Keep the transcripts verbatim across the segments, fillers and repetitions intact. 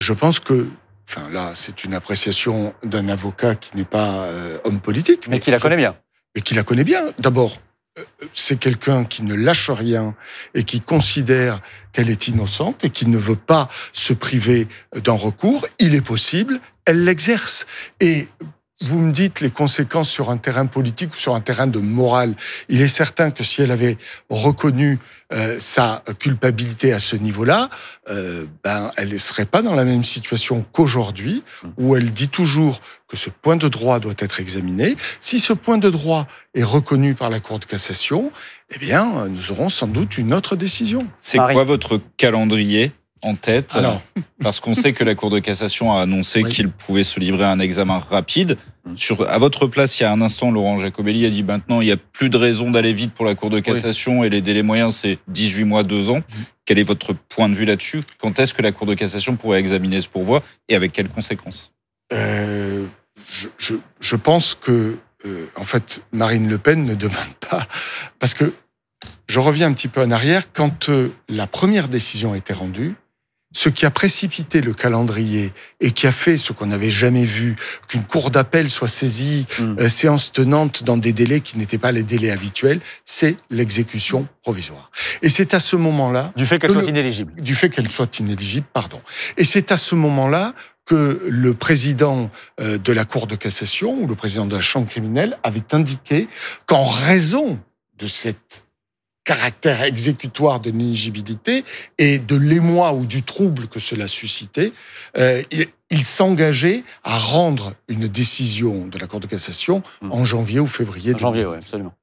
Je pense que, enfin là, c'est une appréciation d'un avocat qui n'est pas euh, homme politique. Mais, mais qui la je, connaît bien. Mais qui la connaît bien. D'abord, euh, c'est quelqu'un qui ne lâche rien et qui considère qu'elle est innocente et qui ne veut pas se priver d'un recours. Il est possible, elle l'exerce. Et vous me dites les conséquences sur un terrain politique ou sur un terrain de morale. Il est certain que si elle avait reconnu euh, sa culpabilité à ce niveau-là, euh, ben elle ne serait pas dans la même situation qu'aujourd'hui, où elle dit toujours que ce point de droit doit être examiné. Si ce point de droit est reconnu par la Cour de cassation, eh bien, nous aurons sans doute une autre décision. C'est Marie. Quoi votre calendrier en tête? Alors, parce qu'on sait que la Cour de cassation a annoncé oui. qu'il pouvait se livrer à un examen rapide. Sur, à votre place, il y a un instant, Laurent Jacobelli a dit maintenant, il n'y a plus de raison d'aller vite pour la Cour de cassation oui. et les délais moyens, c'est dix-huit mois, deux ans. Mmh. Quel est votre point de vue là-dessus? Quand est-ce que la Cour de cassation pourrait examiner ce pourvoi et avec quelles conséquences? euh, je, je, je pense que, euh, en fait, Marine Le Pen ne demande pas... Parce que, je reviens un petit peu en arrière, quand euh, la première décision a été rendue, ce qui a précipité le calendrier et qui a fait ce qu'on n'avait jamais vu, qu'une cour d'appel soit saisie, mmh. euh, séance tenante dans des délais qui n'étaient pas les délais habituels, c'est l'exécution provisoire. Et c'est à ce moment-là... Du fait qu'elle soit le, inéligible. Du fait qu'elle soit inéligible, pardon. Et c'est à ce moment-là que le président euh, de la Cour de cassation ou le président de la Chambre criminelle avait indiqué qu'en raison de cette caractère exécutoire de l'inéligibilité et de l'émoi ou du trouble que cela suscitait, euh, il, il s'engageait à rendre une décision de la Cour de cassation mmh. en janvier ou février. En janvier, oui, absolument.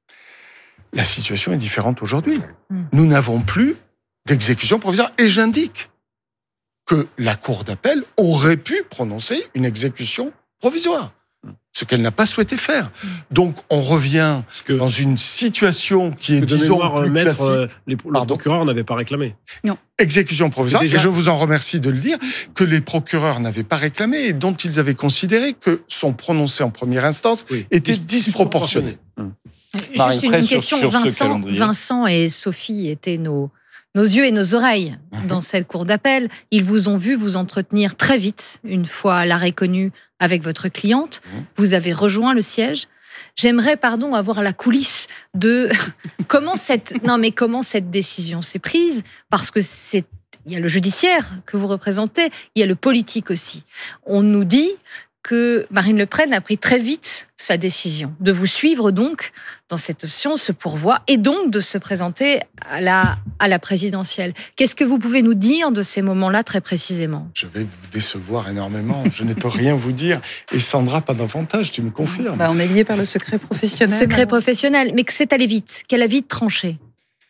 La situation est différente aujourd'hui. Mmh. Nous n'avons plus d'exécution provisoire. Et j'indique que la Cour d'appel aurait pu prononcer une exécution provisoire. Ce qu'elle n'a pas souhaité faire. Donc, on revient que, dans une situation qui est, disons, mémoire, plus maître, classique. Euh, les, le procureur n'avait pas réclamé. Non. Exécution provisoire, déjà... et je vous en remercie de le dire, que les procureurs n'avaient pas réclamé et dont ils avaient considéré que son prononcé en première instance oui. était disproportionné. Hum. Juste une, une question, sur, sur Vincent, Vincent et Sophie étaient nos... nos yeux et nos oreilles dans cette cour d'appel. Ils vous ont vu vous entretenir très vite, une fois l'arrêt connu avec votre cliente. Vous avez rejoint le siège. J'aimerais, pardon, avoir la coulisse de comment cette, non mais comment cette décision s'est prise, parce que c'est, il y a le judiciaire que vous représentez, il y a le politique aussi. On nous dit que Marine Le Pen a pris très vite sa décision de vous suivre donc dans cette option, ce pourvoi, et donc de se présenter à la, à la présidentielle. Qu'est-ce que vous pouvez nous dire de ces moments-là très précisément? Je vais vous décevoir énormément, je ne peux rien vous dire. Et Sandra, pas davantage, tu me confirmes. Bah, on est lié par le secret professionnel. Secret alors. professionnel, mais que c'est allé vite, qu'elle a vite tranché.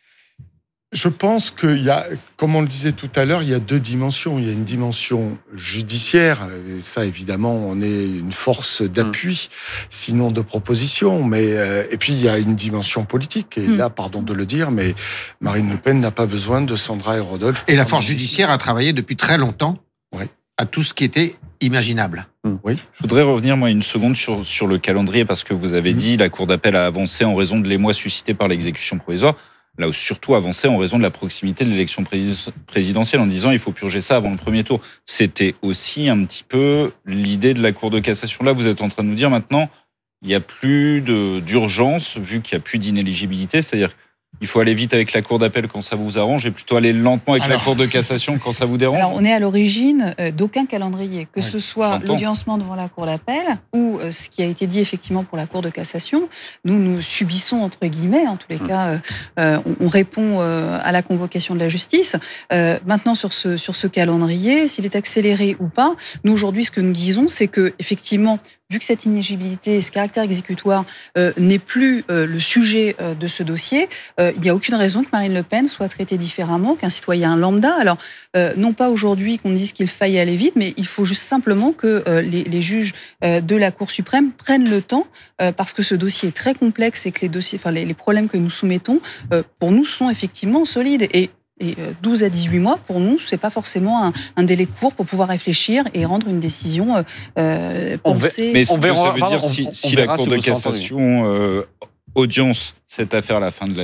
Je pense qu'il y a, comme on le disait tout à l'heure, il y a deux dimensions. Il y a une dimension judiciaire, et ça évidemment, on est une force d'appui, mmh. sinon de proposition. Mais euh, et puis il y a une dimension politique. Et mmh. là, pardon de le dire, mais Marine Le Pen n'a pas besoin de Sandra et Rodolphe. Et la force judiciaire a travaillé depuis très longtemps oui. à tout ce qui était imaginable. Mmh. Oui. Je voudrais revenir moi une seconde sur sur le calendrier parce que vous avez mmh. dit la Cour d'appel a avancé en raison de l'émoi suscité par l'exécution provisoire. Là où surtout avancé en raison de la proximité de l'élection présidentielle en disant il faut purger ça avant le premier tour. C'était aussi un petit peu l'idée de la Cour de cassation. Là, vous êtes en train de nous dire maintenant, il n'y a plus de, d'urgence vu qu'il n'y a plus d'inéligibilité, c'est-à-dire il faut aller vite avec la Cour d'appel quand ça vous arrange et plutôt aller lentement avec alors, la Cour de cassation quand ça vous dérange. Alors, on est à l'origine d'aucun calendrier, que ouais, ce soit j'entends. l'audiencement devant la Cour d'appel ou ce qui a été dit effectivement pour la Cour de cassation. Nous, nous subissons, entre guillemets, en tous les mmh. cas, euh, on, on répond euh, à la convocation de la justice. Euh, maintenant, sur ce, sur ce calendrier, s'il est accéléré ou pas, nous, aujourd'hui, ce que nous disons, c'est que effectivement, vu que cette inéligibilité, ce caractère exécutoire euh, n'est plus euh, le sujet euh, de ce dossier, euh, il n'y a aucune raison que Marine Le Pen soit traitée différemment qu'un citoyen lambda. Alors, euh, non pas aujourd'hui qu'on dise qu'il faille aller vite, mais il faut juste simplement que euh, les, les juges euh, de la Cour suprême prennent le temps, euh, parce que ce dossier est très complexe et que les, dossiers, enfin, les, les problèmes que nous soumettons, euh, pour nous, sont effectivement solides. Et Et douze à dix-huit mois, pour nous, c'est pas forcément un, un délai court pour pouvoir réfléchir et rendre une décision euh, pensée. Mais ce que ça veut dire, si, si la Cour de cassation euh, audience cette affaire à la fin de l'année,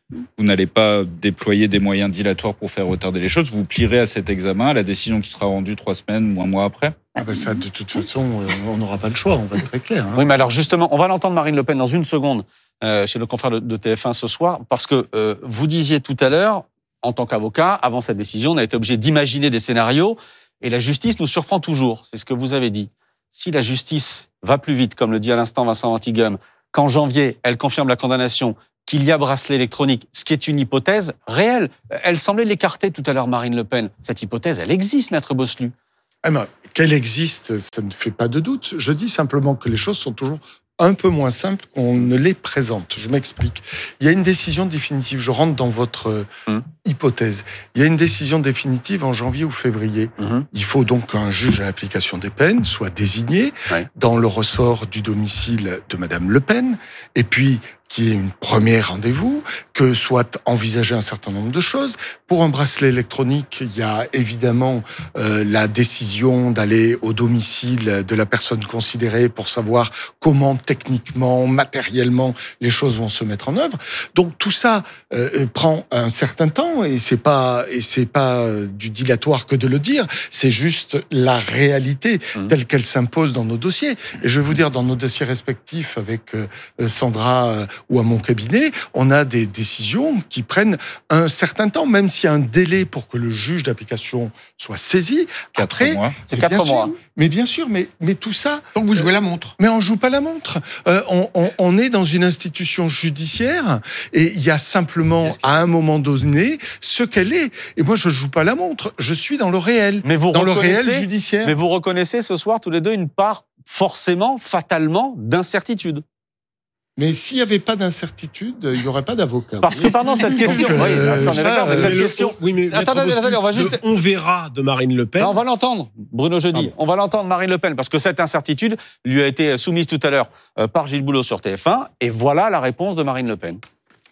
vous n'allez pas déployer des moyens dilatoires pour faire retarder les choses. Vous plierez à cet examen, à la décision qui sera rendue trois semaines ou un mois après. Ah ben ça, de toute façon, on n'aura pas le choix, on va être très clair. Hein. Oui, mais alors justement, on va l'entendre Marine Le Pen dans une seconde euh, chez le confrère de, de T F un ce soir, parce que euh, vous disiez tout à l'heure, en tant qu'avocat, avant cette décision, on a été obligé d'imaginer des scénarios, et la justice nous surprend toujours, c'est ce que vous avez dit. Si la justice va plus vite, comme le dit à l'instant Vincent Antigum, qu'en janvier, elle confirme la condamnation, qu'il y a bracelet électronique, ce qui est une hypothèse réelle. Elle semblait l'écarter tout à l'heure, Marine Le Pen. Cette hypothèse, elle existe, Maître Bosselu. Eh ben, qu'elle existe, ça ne fait pas de doute. Je dis simplement que les choses sont toujours un peu moins simples qu'on ne les présente. Je m'explique. Il y a une décision définitive. Je rentre dans votre mmh. hypothèse. Il y a une décision définitive en janvier ou février. Mmh. Il faut donc qu'un juge à l'application des peines soit désigné ouais. dans le ressort du domicile de Madame Le Pen. Et puis, qu'il y ait une première rendez-vous, que soit envisagé un certain nombre de choses. Pour un bracelet électronique, il y a évidemment euh, la décision d'aller au domicile de la personne considérée pour savoir comment techniquement, matériellement, les choses vont se mettre en œuvre. Donc tout ça euh, prend un certain temps et c'est pas et c'est pas du dilatoire que de le dire. C'est juste la réalité mmh. telle qu'elle s'impose dans nos dossiers. Et je vais vous dire, dans nos dossiers respectifs avec euh, Sandra euh, ou à mon cabinet, on a des décisions qui prennent un certain temps, même s'il y a un délai pour que le juge d'application soit saisi. Quatre Après, mois. C'est quatre sûr, mois. Mais bien sûr, mais, mais tout ça... Donc vous jouez la montre. Mais on joue pas la montre. Euh, on, on, on est dans une institution judiciaire et il y a simplement, à un moment donné, ce qu'elle est. Et moi, je joue pas la montre. Je suis dans le réel. Mais vous dans le réel judiciaire. Mais vous reconnaissez ce soir, tous les deux, une part, forcément, fatalement, d'incertitude. Mais s'il n'y avait pas d'incertitude, il n'y aurait pas d'avocat. Parce que, pardon, cette question... Donc, euh, oui, ça, on est d'accord, mais cette le, question... Oui, mais attendez, attendez, on va juste... On verra de Marine Le Pen. Non, on va l'entendre, Bruno Jeudi. On va l'entendre, Marine Le Pen, parce que cette incertitude lui a été soumise tout à l'heure par Gilles Boulot sur T F un, et voilà la réponse de Marine Le Pen.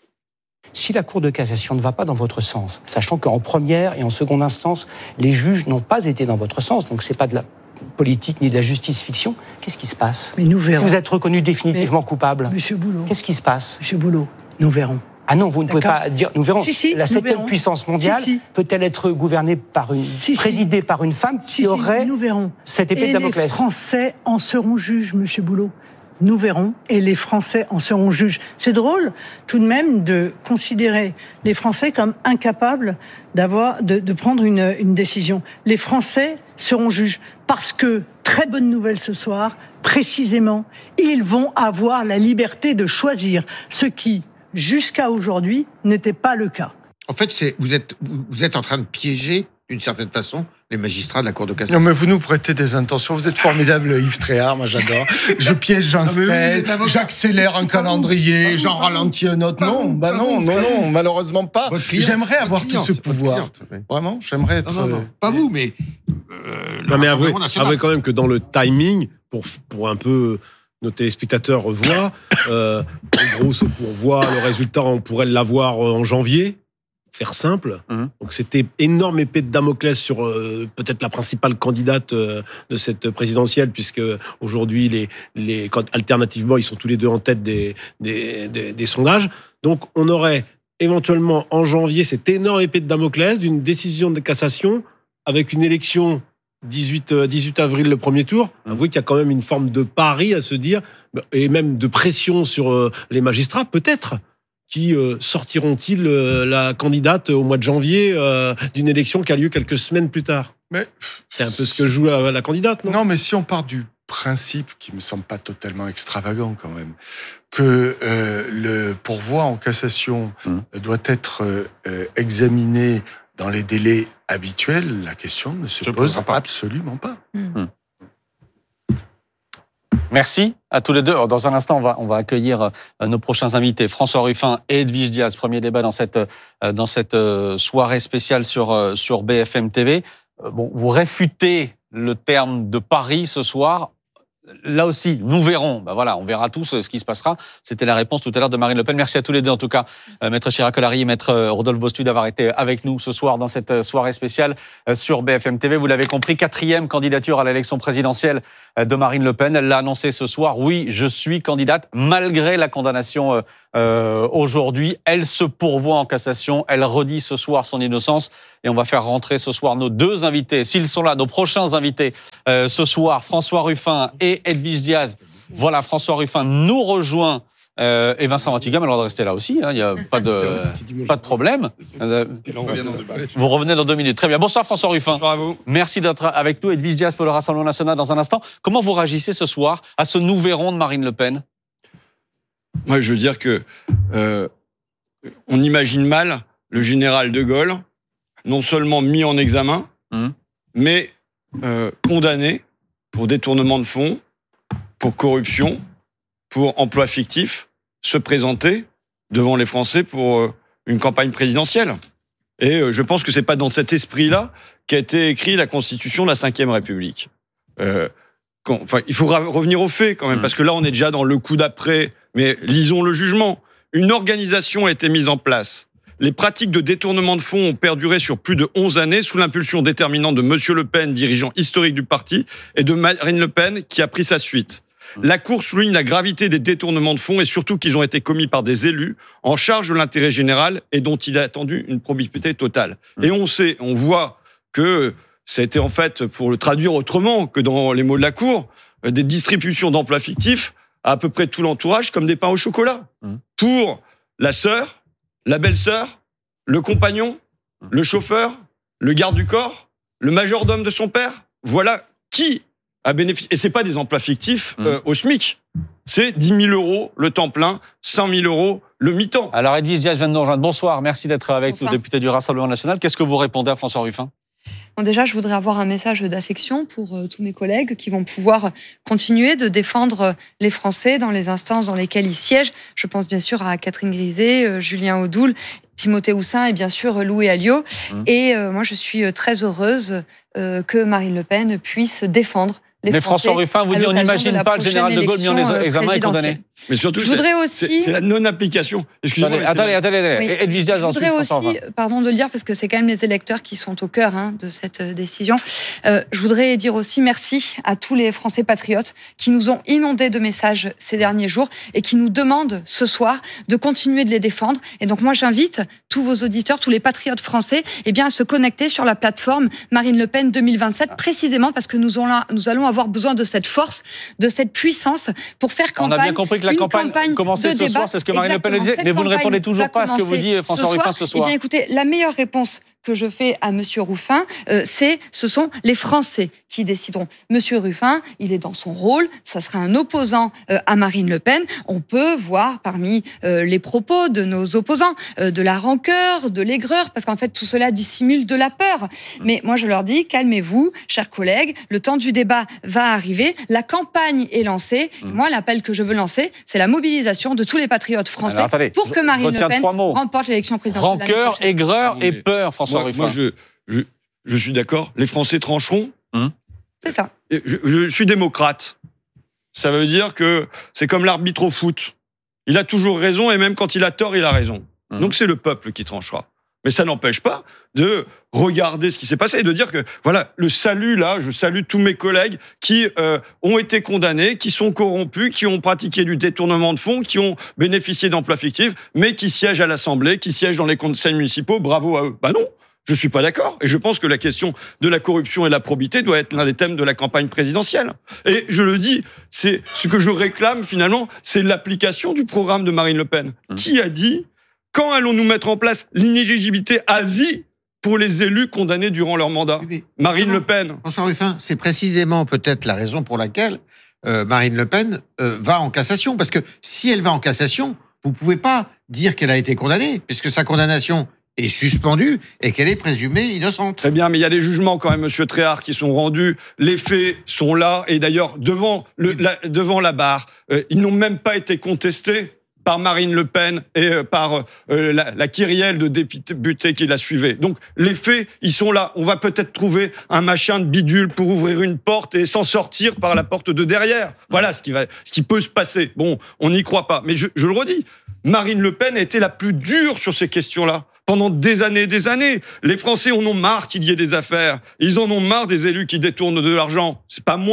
Si la Cour de cassation ne va pas dans votre sens, sachant qu'en première et en seconde instance, les juges n'ont pas été dans votre sens, donc c'est pas de la politique ni de la justice-fiction, qu'est-ce qui se passe? Mais nous verrons. Si vous êtes reconnu définitivement Mais, coupable, Monsieur Boulot, qu'est-ce qui se passe? Monsieur Boulot, nous verrons. Ah non, vous ne pouvez pas dire... Nous verrons. Si, si, la septième puissance mondiale si, si. peut-elle être gouvernée par une... Si, présidée si. par une femme si, qui aurait si, nous verrons. cette épée et de Damoclès? Les Français en seront juges, Monsieur Boulot. Nous verrons, et les Français en seront juges. C'est drôle, tout de même, de considérer les Français comme incapables d'avoir, de, de prendre une, une décision. Les Français seront juges parce que, très bonne nouvelle ce soir, précisément, ils vont avoir la liberté de choisir, ce qui, jusqu'à aujourd'hui, n'était pas le cas. En fait, c'est, vous, êtes, vous êtes en train de piéger, d'une certaine façon, les magistrats de la Cour de cassation. Non, mais vous nous prêtez des intentions. Vous êtes formidable, Yves Tréhard, moi j'adore. Je piège Jean Stel, j'accélère un calendrier, j'en ralentis un autre. Non, bah non, non, non, malheureusement pas. J'aimerais avoir tout ce pouvoir. Vraiment, j'aimerais être... Non, non, non, pas vous, mais... Euh, non, mais avouez, avouez quand même que dans le timing, pour, pour un peu... nos téléspectateurs voient, euh, en gros, c'est pour voir le résultat, on pourrait l'avoir en janvier. Faire simple. Mmh. Donc c'était énorme épée de Damoclès sur euh, peut-être la principale candidate euh, de cette présidentielle, puisque aujourd'hui les les alternativement ils sont tous les deux en tête des des, des des sondages. Donc on aurait éventuellement en janvier cette énorme épée de Damoclès d'une décision de cassation avec une élection dix-huit avril le premier tour. Mmh. Avouez qu'il y a quand même une forme de pari à se dire et même de pression sur euh, les magistrats peut-être. Qui euh, sortiront-ils euh, la candidate au mois de janvier euh, d'une élection qui a lieu quelques semaines plus tard? Mais c'est un peu ce que joue la, la candidate, non? Non, mais si on part du principe, qui me semble pas totalement extravagant quand même, que euh, le pourvoi en cassation mmh. doit être euh, examiné dans les délais habituels, la question ne se Je pose pas. absolument pas. Mmh. Merci à tous les deux. Alors, dans un instant, on va, on va accueillir nos prochains invités, François Ruffin et Edwige Diaz. Premier débat dans cette, dans cette soirée spéciale sur, sur B F M T V. Bon, vous réfutez le terme de pari ce soir. Là aussi, nous verrons. Ben voilà, on verra tous ce qui se passera. C'était la réponse tout à l'heure de Marine Le Pen. Merci à tous les deux, en tout cas, euh, Maître Chirac-Colary et Maître Rodolphe Bosselu d'avoir été avec nous ce soir dans cette soirée spéciale euh, sur B F M T V. Vous l'avez compris, quatrième candidature à l'élection présidentielle euh, de Marine Le Pen. Elle l'a annoncé ce soir. Oui, je suis candidate, malgré la condamnation euh, euh, aujourd'hui. Elle se pourvoit en cassation. Elle redit ce soir son innocence. Et on va faire rentrer ce soir nos deux invités, s'ils sont là, nos prochains invités euh, ce soir, François Ruffin et Edwige Diaz. Voilà, François Ruffin nous rejoint. Euh, et Vincent Vantigam a le droit de rester là aussi, il hein, n'y a pas de, pas de problème. Vous revenez dans deux minutes. Très bien. Bonsoir François Ruffin. Bonsoir à vous. Merci d'être avec nous. Edwige Diaz pour le Rassemblement national dans un instant. Comment vous réagissez ce soir à ce nous verrons de Marine Le Pen ? Moi, je veux dire que euh, on imagine mal le général de Gaulle, non seulement mis en examen, mmh. mais euh, condamné pour détournement de fonds, pour corruption, pour emploi fictif, se présenter devant les Français pour euh, une campagne présidentielle. Et euh, je pense que c'est pas dans cet esprit-là qu'a été écrite la Constitution de la cinquième République. Euh, quand, enfin, il faut revenir aux faits quand même, mmh. parce que là, on est déjà dans le coup d'après. Mais lisons le jugement. Une organisation a été mise en place. Les pratiques de détournement de fonds ont perduré sur plus de onze années sous l'impulsion déterminante de M. Le Pen, dirigeant historique du parti, et de Marine Le Pen, qui a pris sa suite. La Cour souligne la gravité des détournements de fonds et surtout qu'ils ont été commis par des élus en charge de l'intérêt général et dont il a attendu une probité totale. Et on sait, on voit que ça a été en fait, pour le traduire autrement que dans les mots de la Cour, des distributions d'emplois fictifs à à peu près tout l'entourage comme des pains au chocolat. Mmh. Pour la sœur, la belle-sœur, le compagnon, mmh. le chauffeur, le garde du corps, le majordome de son père. Voilà qui a bénéficié. Et c'est pas des emplois fictifs mmh. euh, au SMIC. C'est dix mille euros le temps plein, cent mille euros le mi-temps. Alors Edwige Diaz vient de nous rejoindre. Bonsoir, merci d'être avec Bonsoir. nous, député du Rassemblement national. Qu'est-ce que vous répondez à François Ruffin ? Bon, déjà, je voudrais avoir un message d'affection pour euh, tous mes collègues qui vont pouvoir continuer de défendre les Français dans les instances dans lesquelles ils siègent. Je pense bien sûr à Catherine Griset, euh, Julien Audoul, Timothée Houssin et bien sûr Louis Alliot. Mmh. Et euh, moi, je suis très heureuse euh, que Marine Le Pen puisse défendre les Mais Français. François Ruffin, vous dit on n'imagine pas le général de Gaulle mis en examen et condamné. Mais surtout, je voudrais c'est, aussi... c'est, c'est la non-application. Excusez-moi. Attendez, attendez, attendez. Oui. Edwige Diaz, je voudrais aussi, pardon de le dire, parce que c'est quand même les électeurs qui sont au cœur hein, de cette décision. Euh, je voudrais dire aussi merci à tous les Français patriotes qui nous ont inondés de messages ces derniers jours et qui nous demandent ce soir de continuer de les défendre. Et donc moi, j'invite tous vos auditeurs, tous les patriotes français, eh bien, à se connecter sur la plateforme Marine Le Pen deux mille vingt-sept, ah. précisément parce que nous, allons, nous allons avoir besoin de cette force, de cette puissance pour faire campagne. On a bien compris que la campagne, campagne commençait ce soir, c'est ce que Marine Le Pen disait, mais vous ne répondez toujours pas à ce que vous dit François Ruffin ce soir. Eh bien, écoutez, la meilleure réponse que je fais à Monsieur Ruffin, euh, c'est, ce sont les Français qui décideront. Monsieur Ruffin, il est dans son rôle, ça sera un opposant euh, à Marine Le Pen. On peut voir parmi euh, les propos de nos opposants euh, de la rancœur, de l'aigreur, parce qu'en fait tout cela dissimule de la peur. Mais moi je leur dis, calmez-vous, chers collègues, le temps du débat va arriver, la campagne est lancée. Mmh. Moi l'appel que je veux lancer, c'est la mobilisation de tous les patriotes français Alors, attendez, pour que Marine Le Pen remporte l'élection présidentielle. Rancœur, aigreur et peur, François. Moi, moi je, je, je suis d'accord. Les Français trancheront. Hum. C'est ça. Je, je suis démocrate. Ça veut dire que c'est comme l'arbitre au foot. Il a toujours raison et même quand il a tort, il a raison. Hum. Donc c'est le peuple qui tranchera. Mais ça n'empêche pas de regarder ce qui s'est passé et de dire que, voilà, le salut, là, je salue tous mes collègues qui euh, ont été condamnés, qui sont corrompus, qui ont pratiqué du détournement de fonds, qui ont bénéficié d'emplois fictifs, mais qui siègent à l'Assemblée, qui siègent dans les conseils municipaux. Bravo à eux. Bah non, je suis pas d'accord. Et je pense que la question de la corruption et de la probité doit être l'un des thèmes de la campagne présidentielle. Et je le dis, c'est ce que je réclame, finalement, c'est l'application du programme de Marine Le Pen. Mmh. Qui a dit... Quand allons-nous mettre en place l'inéligibilité à vie pour les élus condamnés durant leur mandat ? oui, Marine Le Pen. François Ruffin, c'est précisément peut-être la raison pour laquelle euh, Marine Le Pen euh, va en cassation. Parce que si elle va en cassation, vous ne pouvez pas dire qu'elle a été condamnée, puisque sa condamnation est suspendue et qu'elle est présumée innocente. Très bien, mais il y a des jugements quand même, Monsieur Tréhard, qui sont rendus. Les faits sont là. Et d'ailleurs, devant, le, oui. la, devant la barre, euh, ils n'ont même pas été contestés par Marine Le Pen et par euh, la, la kyrielle de députés qui la suivaient. Donc, les faits, ils sont là. On va peut-être trouver un machin de bidule pour ouvrir une porte et s'en sortir par la porte de derrière. Voilà ce qui va, ce qui peut se passer. Bon, on n'y croit pas. Mais je, je le redis, Marine Le Pen a été la plus dure sur ces questions-là. Pendant des années et des années. Les Français en ont marre qu'il y ait des affaires. Ils en ont marre des élus qui détournent de l'argent. C'est pas moi,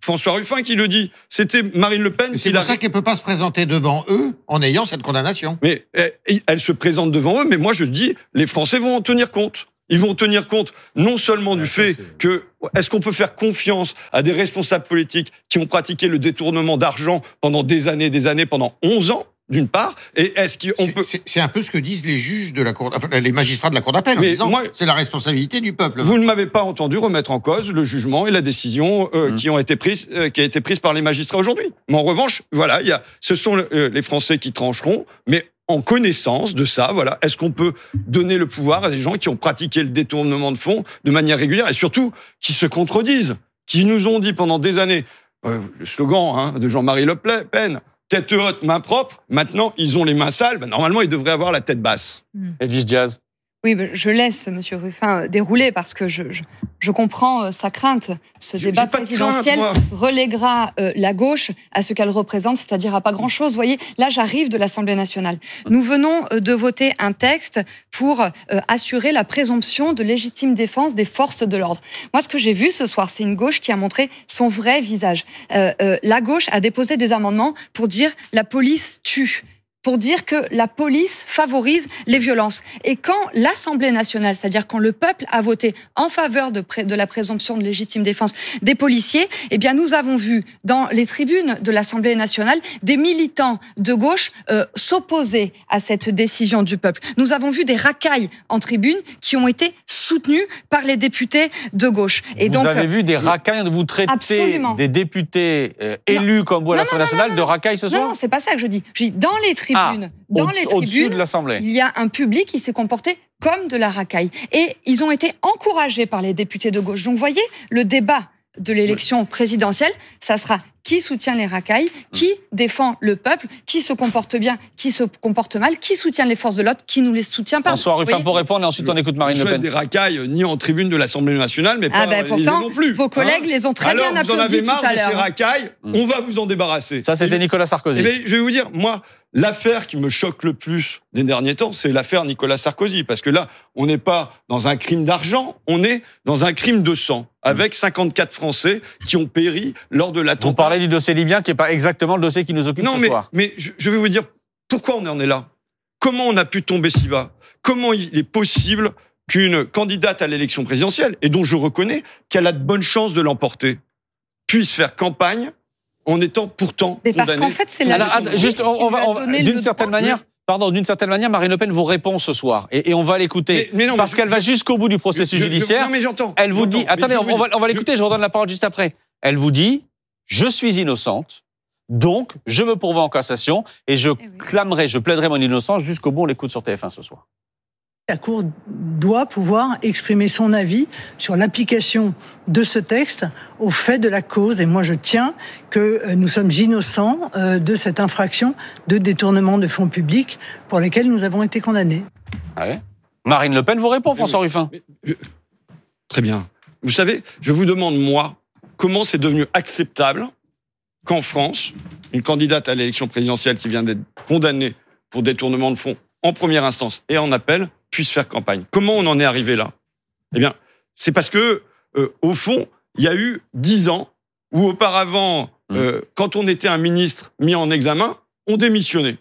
François Ruffin qui le dit. C'était Marine Le Pen. C'est pour ça qu'elle ne peut pas se présenter devant eux en ayant cette condamnation. Mais elle, elle se présente devant eux, mais moi je dis, les Français vont en tenir compte. Ils vont tenir compte non seulement du fait que est-ce qu'on peut faire confiance à des responsables politiques qui ont pratiqué le détournement d'argent pendant des années, des années, pendant onze ans, d'une part, et est-ce qu'on peut... C'est, c'est un peu ce que disent les juges de la cour, enfin, les magistrats de la cour d'appel, en disant moi, c'est la responsabilité du peuple. Vous ne m'avez pas entendu remettre en cause le jugement et la décision euh, mmh. qui ont été prises, euh, qui a été prise par les magistrats aujourd'hui. Mais en revanche, voilà, il y a, ce sont euh, les Français qui trancheront, mais en connaissance de ça, voilà, est-ce qu'on peut donner le pouvoir à des gens qui ont pratiqué le détournement de fonds de manière régulière et surtout qui se contredisent, qui nous ont dit pendant des années, euh, le slogan hein, de Jean-Marie Le Pen, tête haute, main propre, maintenant ils ont les mains sales, ben, normalement ils devraient avoir la tête basse. Mmh. Edwige Diaz. Oui, je laisse M. Ruffin dérouler parce que je, je, je comprends sa crainte. Ce je, débat présidentiel crainte, relèguera euh, la gauche à ce qu'elle représente, c'est-à-dire à pas grand-chose. Vous voyez, là, j'arrive de l'Assemblée nationale. Nous venons de voter un texte pour euh, assurer la présomption de légitime défense des forces de l'ordre. Moi, ce que j'ai vu ce soir, c'est une gauche qui a montré son vrai visage. Euh, euh, la gauche a déposé des amendements pour dire la police tue, pour dire que la police favorise les violences. Et quand l'Assemblée nationale, c'est-à-dire quand le peuple a voté en faveur de, pré- de la présomption de légitime défense des policiers, eh bien nous avons vu dans les tribunes de l'Assemblée nationale des militants de gauche euh, s'opposer à cette décision du peuple. Nous avons vu des racailles en tribune qui ont été soutenues par les députés de gauche. Et vous donc, avez vu des racailles, vous traitez absolument. Des députés euh, élus non. comme vous à l'Assemblée nationale non, non, non, de racailles ce soir? Non, non, c'est pas ça que je dis. Je dis dans les tribunes. Ah, dans les tribunes, de l'Assemblée. Il y a un public qui s'est comporté comme de la racaille. Et ils ont été encouragés par les députés de gauche. Donc, vous voyez, le débat de l'élection présidentielle, ça sera qui soutient les racailles, qui défend le peuple, qui se comporte bien, qui se comporte mal, qui soutient les forces de l'ordre, qui nous les soutient pas. François Ruffin pour répondre et ensuite on écoute Marine Le Pen. Des racailles ni en tribune de l'Assemblée nationale, mais ah pas ben pourtant, non plus. Vos collègues hein les ont très Alors, bien applaudis tout à l'heure. Alors vous en avez marre de ces racailles, mmh. on va vous en débarrasser. Ça c'était Nicolas Sarkozy. Eh bien, je vais vous dire, moi, l'affaire qui me choque le plus des derniers temps, c'est l'affaire Nicolas Sarkozy. Parce que là, on n'est pas dans un crime d'argent, on est dans un crime de sang. Avec cinquante-quatre Français qui ont péri lors de l'attentat. Vous parlez du dossier libyen qui n'est pas exactement le dossier qui nous occupe non, ce mais, soir. mais je, je vais vous dire pourquoi on en est là. Comment on a pu tomber si bas? Comment il est possible qu'une candidate à l'élection présidentielle, et dont je reconnais qu'elle a de bonnes chances de l'emporter, puisse faire campagne en étant pourtant mais condamnée? Parce qu'en fait, c'est la Alors, justice juste, on, on va, on va, d'une certaine droit. manière... Pardon, d'une certaine manière, Marine Le Pen vous répond ce soir. Et, et on va l'écouter. Mais, mais non, parce mais qu'elle je, va jusqu'au bout du processus je, je, judiciaire. Non, mais j'entends. Elle vous j'entends, dit... Attendez, on, on va, on va l'écouter, je, je vous redonne la parole juste après. Elle vous dit, je suis innocente, donc je me pourvois en cassation et je eh oui. clamerai, je plaiderai mon innocence jusqu'au bout. On l'écoute sur T F un ce soir. La Cour doit pouvoir exprimer son avis sur l'application de ce texte au fait de la cause. Et moi, je tiens que nous sommes innocents de cette infraction de détournement de fonds publics pour lesquels nous avons été condamnés. Ah ouais. Marine Le Pen vous répond, François mais, Ruffin. Mais, je, très bien. Vous savez, je vous demande, moi, comment c'est devenu acceptable qu'en France, une candidate à l'élection présidentielle qui vient d'être condamnée pour détournement de fonds en première instance et en appel puisse faire campagne. Comment on en est arrivé là? Eh bien, c'est parce que, euh, au fond, il y a eu dix ans où auparavant, euh, quand on était un ministre mis en examen, on démissionnait.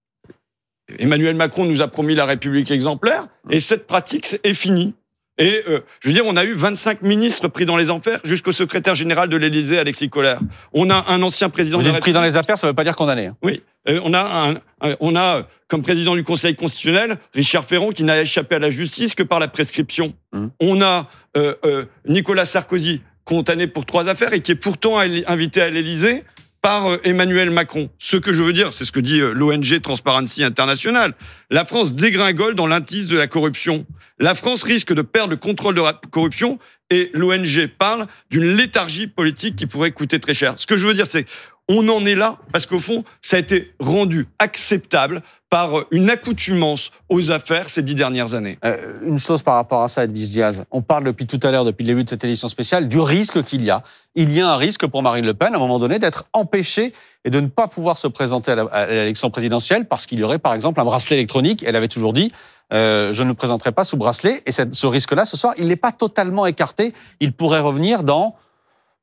Emmanuel Macron nous a promis la République exemplaire et cette pratique est finie. Et euh, je veux dire, on a eu vingt-cinq ministres pris dans les affaires jusqu'au secrétaire général de l'Élysée, Alexis Kohler. On a un ancien président Vous de la République... pris dans les affaires, ça ne veut pas dire condamné. Hein. Oui. Euh, on, a un, un, on a comme président du Conseil constitutionnel Richard Ferrand qui n'a échappé à la justice que par la prescription. Mmh. On a euh, euh, Nicolas Sarkozy condamné pour trois affaires et qui est pourtant invité à l'Élysée par euh, Emmanuel Macron. Ce que je veux dire, c'est ce que dit euh, l'O N G Transparency International. La France dégringole dans l'indice de la corruption. La France risque de perdre le contrôle de la corruption et l'O N G parle d'une léthargie politique qui pourrait coûter très cher. Ce que je veux dire, c'est on en est là parce qu'au fond, ça a été rendu acceptable par une accoutumance aux affaires ces dix dernières années. Euh, une chose par rapport à ça, Edwige Diaz. On parle depuis tout à l'heure, depuis le début de cette édition spéciale, du risque qu'il y a. Il y a un risque pour Marine Le Pen, à un moment donné, d'être empêchée et de ne pas pouvoir se présenter à l'élection présidentielle parce qu'il y aurait, par exemple, un bracelet électronique. Elle avait toujours dit euh, « je ne me présenterai pas sous bracelet ». Et cette, ce risque-là, ce soir, il n'est pas totalement écarté. Il pourrait revenir dans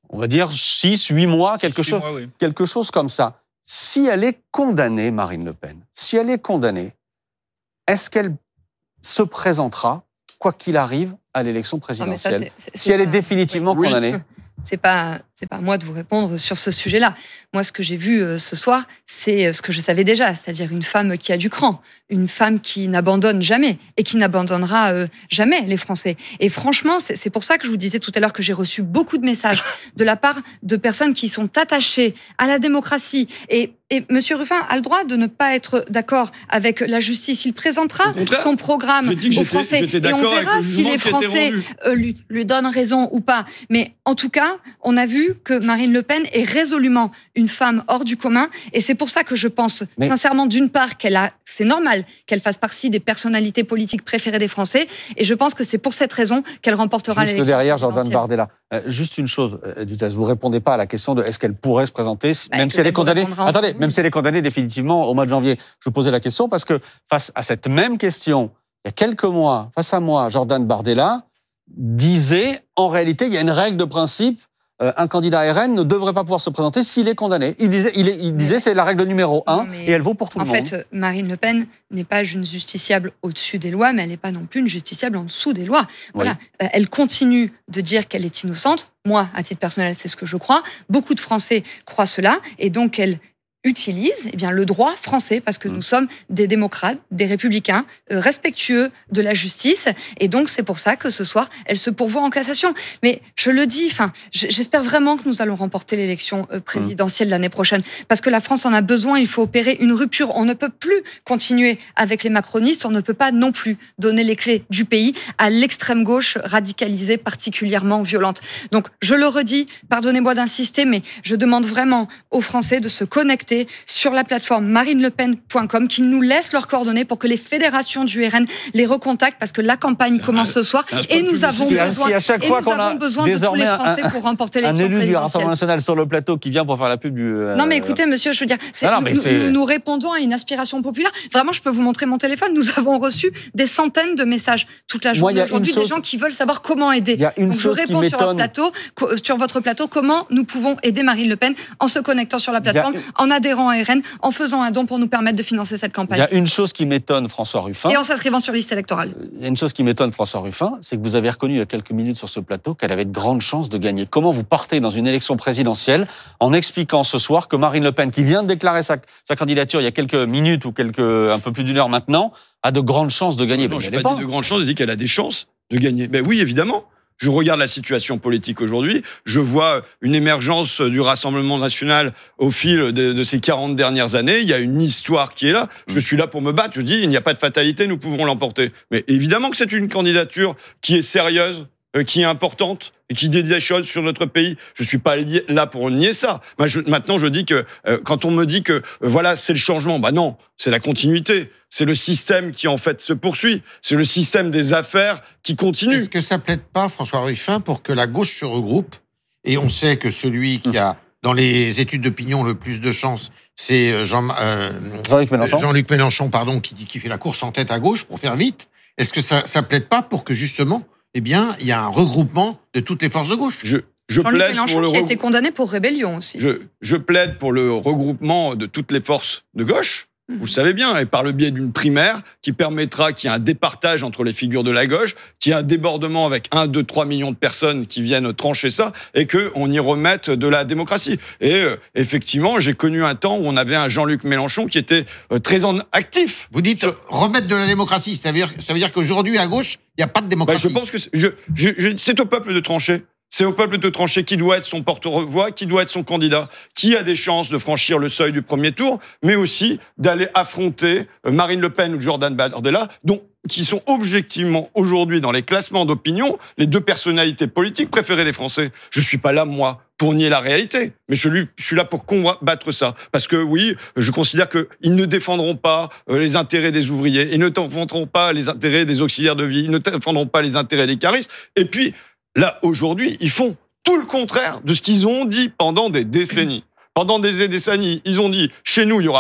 on va dire six, huit mois, quelque, six chose, mois, oui. quelque chose comme ça. Si elle est condamnée, Marine Le Pen, si elle est condamnée, est-ce qu'elle se présentera, quoi qu'il arrive, à l'élection présidentielle? Non, ça, c'est, c'est, si elle pas... est définitivement oui. condamnée. C'est pas, c'est pas à moi de vous répondre sur ce sujet-là. Moi, ce que j'ai vu euh, ce soir, c'est ce que je savais déjà, c'est-à-dire une femme qui a du cran, une femme qui n'abandonne jamais et qui n'abandonnera euh, jamais les Français. Et franchement, c'est, c'est pour ça que je vous disais tout à l'heure que j'ai reçu beaucoup de messages de la part de personnes qui sont attachées à la démocratie. Et, et M. Ruffin a le droit de ne pas être d'accord avec la justice. Il présentera son programme aux Français et on verra si les Français euh, lui, lui donnent raison ou pas. Mais en tout cas, on a vu que Marine Le Pen est résolument une femme hors du commun. Et c'est pour ça que je pense, Mais... sincèrement, d'une part, qu'elle a, c'est normal qu'elle fasse partie des personnalités politiques préférées des Français. Et je pense que c'est pour cette raison qu'elle remportera juste l'élection. Juste derrière, Jordan Bardella. Euh, juste une chose, euh, vous ne répondez pas à la question de est-ce qu'elle pourrait se présenter, bah, même si elle est condamnée. Attendez, même si elle est condamnée définitivement au mois de janvier. Je vous posais la question parce que face à cette même question, il y a quelques mois, face à moi, Jordan Bardella disait, en réalité, il y a une règle de principe, euh, un candidat R N ne devrait pas pouvoir se présenter s'il est condamné. Il disait, il, est, il disait c'est la règle numéro un, et elle vaut pour tout le monde. En fait, Marine Le Pen n'est pas une justiciable au-dessus des lois, mais elle n'est pas non plus une justiciable en dessous des lois. Voilà. Oui. Euh, elle continue de dire qu'elle est innocente. Moi, à titre personnel, c'est ce que je crois. Beaucoup de Français croient cela, et donc elle utilise eh bien, le droit français, parce que mmh. nous sommes des démocrates, des républicains, euh, respectueux de la justice, et donc c'est pour ça que ce soir, elle se pourvoit en cassation. Mais je le dis, enfin, j'espère vraiment que nous allons remporter l'élection euh, présidentielle mmh. l'année prochaine, parce que la France en a besoin, il faut opérer une rupture. On ne peut plus continuer avec les macronistes, on ne peut pas non plus donner les clés du pays à l'extrême gauche radicalisée, particulièrement violente. Donc, je le redis, pardonnez-moi d'insister, mais je demande vraiment aux Français de se connecter sur la plateforme marine le pen point com, qu'ils nous laissent leurs coordonnées pour que les fédérations du R N les recontactent, parce que la campagne c'est commence un, ce soir et nous avons si besoin, si à chaque et fois nous qu'on avons a besoin de tous les Français un, pour remporter l'élection présidentielle. Un élu du Rassemblement présidentielle. national sur le plateau qui vient pour faire la pub du... Euh... Non mais écoutez monsieur, je veux dire, c'est, non, non, nous, nous, nous répondons à une aspiration populaire. Vraiment, je peux vous montrer mon téléphone, nous avons reçu des centaines de messages toute la journée. Moi, aujourd'hui, chose... des gens qui veulent savoir comment aider. Il y a une Donc, chose je réponds qui sur, m'étonne. plateau, sur votre plateau comment nous pouvons aider Marine Le Pen en se connectant sur la plateforme, une... en adhérant à R N, en faisant un don pour nous permettre de financer cette campagne. Il y a une chose qui m'étonne, François Ruffin. Et en s'inscrivant sur liste électorale. Il y a une chose qui m'étonne, François Ruffin, c'est que vous avez reconnu il y a quelques minutes sur ce plateau qu'elle avait de grandes chances de gagner. Comment vous partez dans une élection présidentielle en expliquant ce soir que Marine Le Pen, qui vient de déclarer sa, sa candidature il y a quelques minutes ou quelques, un peu plus d'une heure maintenant, a de grandes chances de gagner? Non, je n'ai pas, pas dit de grandes chances, je dis qu'elle a des chances de gagner. Ben oui, évidemment. Je regarde la situation politique aujourd'hui, je vois une émergence du Rassemblement national au fil de, de ces quarante dernières années. Il y a une histoire qui est là. Je suis là pour me battre. Je dis, il n'y a pas de fatalité, nous pouvons l'emporter. Mais évidemment que c'est une candidature qui est sérieuse, qui est importante et qui dit des choses sur notre pays. Je ne suis pas là pour nier ça. Maintenant, je dis que euh, quand on me dit que euh, voilà, c'est le changement, bah non, c'est la continuité. C'est le système qui, en fait, se poursuit. C'est le système des affaires qui continue. Est-ce que ça plaide pas, François Ruffin, pour que la gauche se regroupe? Et on sait que celui qui a, dans les études d'opinion, le plus de chance, c'est Jean, euh, Jean-Luc Mélenchon. Jean-Luc Mélenchon, pardon, qui, qui fait la course en tête à gauche, pour faire vite. Est-ce que ça, ça plaide pas pour que, justement, eh bien, il y a un regroupement de toutes les forces de gauche? Je, je plaide Mélenchon pour le qui a été condamné pour rébellion aussi. Je, je plaide pour le regroupement de toutes les forces de gauche. Vous le savez bien, et par le biais d'une primaire qui permettra qu'il y ait un départage entre les figures de la gauche, qu'il y ait un débordement avec un, deux, trois millions de personnes qui viennent trancher ça, et qu'on y remette de la démocratie. Et euh, effectivement, j'ai connu un temps où on avait un Jean-Luc Mélenchon qui était euh, très en actif. Vous dites sur... remettre de la démocratie, ça veut dire, ça veut dire qu'aujourd'hui, à gauche, il n'y a pas de démocratie. Bah, je pense que c'est, je, je, je, c'est au peuple de trancher. C'est au peuple de trancher qui doit être son porte-voix, qui doit être son candidat, qui a des chances de franchir le seuil du premier tour, mais aussi d'aller affronter Marine Le Pen ou Jordan Bardella, dont, qui sont objectivement aujourd'hui dans les classements d'opinion les deux personnalités politiques préférées des Français. Je ne suis pas là, moi, pour nier la réalité, mais je, lui, je suis là pour combattre ça. Parce que oui, je considère qu'ils ne défendront pas les intérêts des ouvriers, ils ne défendront pas les intérêts des auxiliaires de vie, ils ne défendront pas les intérêts des caristes, et puis là, aujourd'hui, ils font tout le contraire de ce qu'ils ont dit pendant des décennies. Pendant des décennies, ils ont dit « chez nous, il n'y aura pas d'affaires ».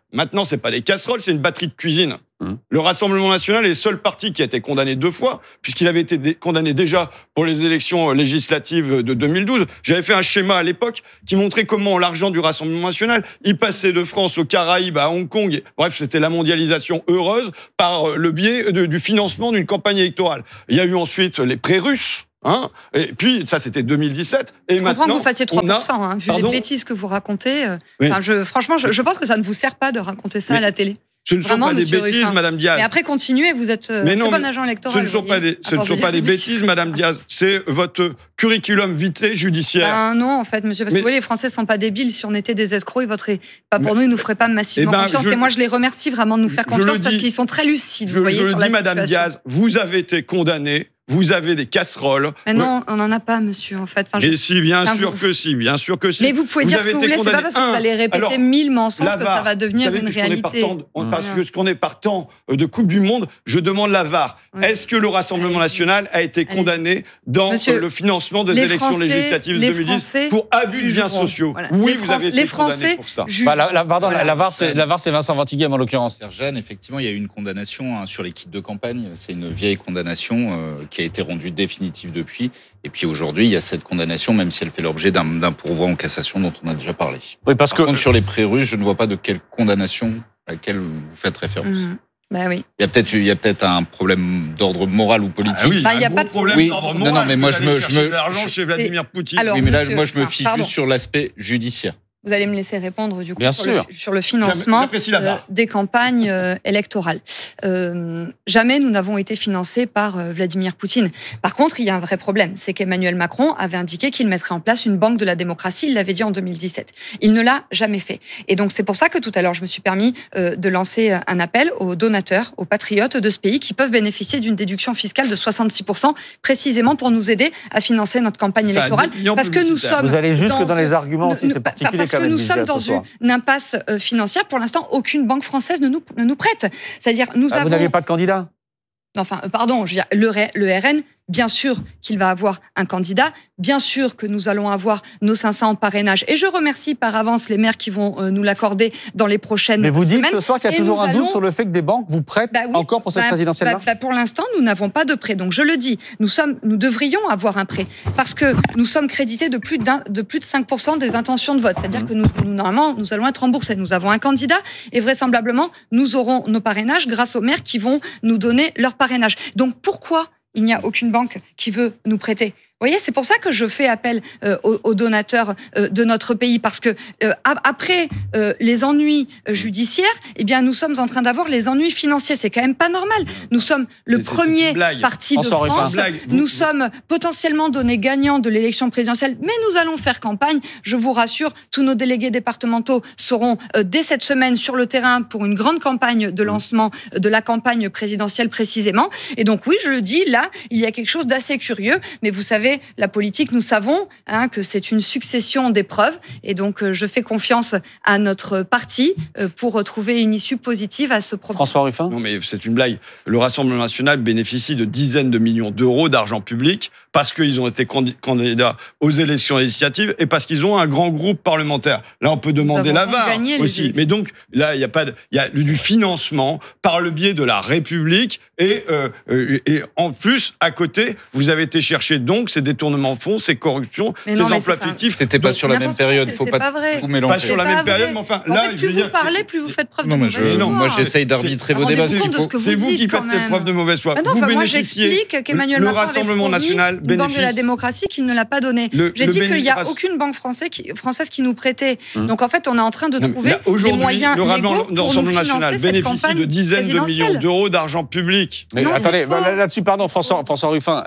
Maintenant, c'est pas des casseroles, c'est une batterie de cuisine. Mmh. Le Rassemblement national est le seul parti qui a été condamné deux fois, puisqu'il avait été dé- condamné déjà pour les élections législatives de deux mille douze. J'avais fait un schéma à l'époque qui montrait comment l'argent du Rassemblement national, il passait de France aux Caraïbes, à Hong Kong. Bref, c'était la mondialisation heureuse par le biais de, du financement d'une campagne électorale. Il y a eu ensuite les prêts russes. Hein, et puis, ça, c'était deux mille dix-sept. Et je maintenant, comprends que vous fassiez trois pour cent, a... hein, vu Pardon les bêtises que vous racontez. Euh, oui. je, franchement, je, je pense que ça ne vous sert pas de raconter ça mais... à la télé. Ce ne sont Vraiment, pas des Monsieur bêtises, Ruffin. Madame Diaz. Mais après, continuez, vous êtes euh, mais un non, très bon agent électoral. Ce ne sont pas des, ce ne sont pas des bêtises, Madame Diaz. C'est votre curriculum vitae judiciaire. Ben non, en fait, monsieur, parce mais... que vous voyez, les Français ne sont pas débiles. Si on était des escrocs, ils voteraient pas pour mais... nous, ils ne nous feraient pas massivement eh ben, confiance. Je... Et moi, je les remercie vraiment de nous faire confiance parce qu'ils sont très lucides. Je, vous voyez, je sur le dis, la Madame Diaz, vous avez été condamnée. Vous avez des casseroles. Mais non, on n'en a pas, monsieur, en fait. Enfin, je... Mais si, bien enfin, sûr vous... que si, bien sûr que si. Mais vous pouvez vous dire ce que vous voulez, c'est pas parce que vous allez répéter Alors, mille mensonges que ça va devenir une réalité. On, parce que ce qu'on est partant de Coupe du Monde, je demande la V A R. Ouais. Est-ce que le Rassemblement national a été condamné Allez. dans monsieur, le financement des élections Français, législatives de deux mille dix pour abus de biens sociaux voilà. Oui, les vous France, avez été les Français pour ça. Bah, la, la, pardon, voilà. la, la V A R, c'est Vincent Vantighem en l'occurrence. Sergène, effectivement, il y a eu une condamnation hein, sur les kits de campagne. C'est une vieille condamnation euh, qui a été rendue définitive depuis. Et puis aujourd'hui, il y a cette condamnation, même si elle fait l'objet d'un, d'un pourvoi en cassation dont on a déjà parlé. Oui, parce Par que contre, sur les prêts russes, je ne vois pas de quelle condamnation à laquelle vous faites référence. Mmh. Bah oui. Il y a peut-être, il y a peut-être un problème d'ordre moral ou politique. Ah oui, bah, il y a un pas de problème oui. d'ordre moral. Non, non, mais moi je me, je me, l'argent chez Vladimir Poutine. Alors, oui, mais là, monsieur, moi je me enfin, fiche pardon. juste sur l'aspect judiciaire. Vous allez me laisser répondre du coup Bien sur, sûr. Le, sur le financement euh, des campagnes euh, électorales. Euh, jamais nous n'avons été financés par euh, Vladimir Poutine. Par contre, il y a un vrai problème, c'est qu'Emmanuel Macron avait indiqué qu'il mettrait en place une banque de la démocratie. Il l'avait dit en deux mille dix-sept. Il ne l'a jamais fait. Et donc c'est pour ça que tout à l'heure je me suis permis euh, de lancer un appel aux donateurs, aux patriotes de ce pays qui peuvent bénéficier d'une déduction fiscale de soixante-six pour cent, précisément pour nous aider à financer notre campagne ça électorale. Parce que nous sommes vous allez jusque dans, dans les arguments aussi, nous, c'est particulier. Parce que nous sommes dans une impasse financière. Pour l'instant, aucune banque française ne nous, ne nous prête. C'est-à-dire, nous ah, avons... Vous n'avez pas de candidat ? Enfin, pardon, je veux dire, le, le R N, bien sûr qu'il va avoir un candidat, bien sûr que nous allons avoir nos cinq cents parrainages. Et je remercie par avance les maires qui vont euh, nous l'accorder dans les prochaines semaines. Mais vous semaines. dites ce soir qu'il y a Et toujours un allons... doute sur le fait que des banques vous prêtent bah oui, encore pour cette bah, présidentielle-là bah, bah, Pour l'instant, nous n'avons pas de prêt. Donc je le dis, nous, sommes, nous devrions avoir un prêt parce que nous sommes crédités de plus, d'un, de, plus de cinq pour cent des intentions de vote. C'est-à-dire mmh. que nous, nous, normalement, nous allons être remboursés. Nous avons un candidat et vraisemblablement, nous aurons nos parrainages grâce aux maires qui vont nous donner leur parrainage. Donc pourquoi il n'y a aucune banque qui veut nous prêter? Vous voyez, c'est pour ça que je fais appel euh, aux, aux donateurs euh, de notre pays, parce que euh, après euh, les ennuis euh, judiciaires, eh bien, nous sommes en train d'avoir les ennuis financiers. C'est quand même pas normal. Nous sommes le c'est, premier c'est parti de France. Nous vous, sommes potentiellement donnés gagnants de l'élection présidentielle, mais nous allons faire campagne. Je vous rassure, tous nos délégués départementaux seront euh, dès cette semaine sur le terrain pour une grande campagne de lancement de la campagne présidentielle précisément. Et donc oui, je le dis, là, il y a quelque chose d'assez curieux, mais vous savez, la politique, nous savons hein, que c'est une succession d'épreuves et donc euh, je fais confiance à notre parti euh, pour trouver une issue positive à ce problème. François Ruffin ? Non mais c'est une blague. Le Rassemblement national bénéficie de dizaines de millions d'euros d'argent public parce qu'ils ont été candidats aux élections législatives et parce qu'ils ont un grand groupe parlementaire. Là, on peut demander la V A R aussi. Mais donc, là, il y a pas de, il y a du financement par le biais de la République et, euh, et en plus, à côté, vous avez été chercher donc ces détournements de fonds, ces corruptions, mais ces non, emplois fictifs. C'était pas sur la même période, il ne faut pas, pas tout mélanger. Pas sur la même période, mais enfin, en là, fait, plus vous parlez, plus vous faites preuve non, de mauvaise foi. Non, moi, j'essaye d'arbitrer vos débats. C'est vous qui faites preuve de mauvaise foi. Vous bénéficiez. Moi, j'explique qu'Emmanuel Macron avait promis une banque de la démocratie qu'il ne l'a pas donnée. J'ai dit qu'il n'y a aucune banque française qui nous prêtait. Donc, en fait, on est en train de trouver des moyens légaux pour nous financer cette campagne de dizaines de millions d'euros d'argent public. Mais attendez, là-dessus, pardon, François Ruffin.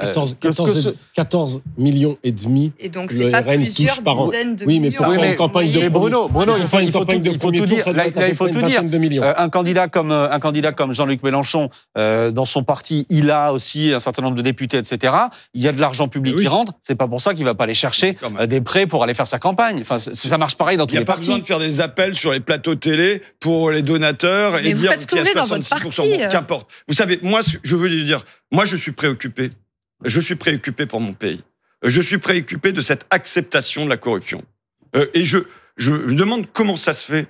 quatorze millions et demi. Et donc, c'est pas plusieurs dizaines de millions. Oui, mais pour faire une campagne de Bruno, Bruno, il faut, il faut, tout, il faut tout dire. Là, il faut tout dire. Euh, un candidat comme un candidat comme Jean-Luc Mélenchon, euh, dans son parti, il a aussi un certain nombre de députés, et cetera. Il y a de l'argent public oui. qui rentre. C'est pas pour ça qu'il va pas aller chercher euh, des prêts pour aller faire sa campagne. Enfin, ça marche pareil dans tous les partis. Il n'y a pas besoin de faire des appels sur les plateaux télé pour les donateurs mais et vous dire faites ce que vous voulez dans votre parti. Bon, qu'importe. Vous savez, moi, je veux dire, moi, je suis préoccupé. Je suis préoccupé pour mon pays. Je suis préoccupé de cette acceptation de la corruption. Euh, et je, je me demande comment ça se fait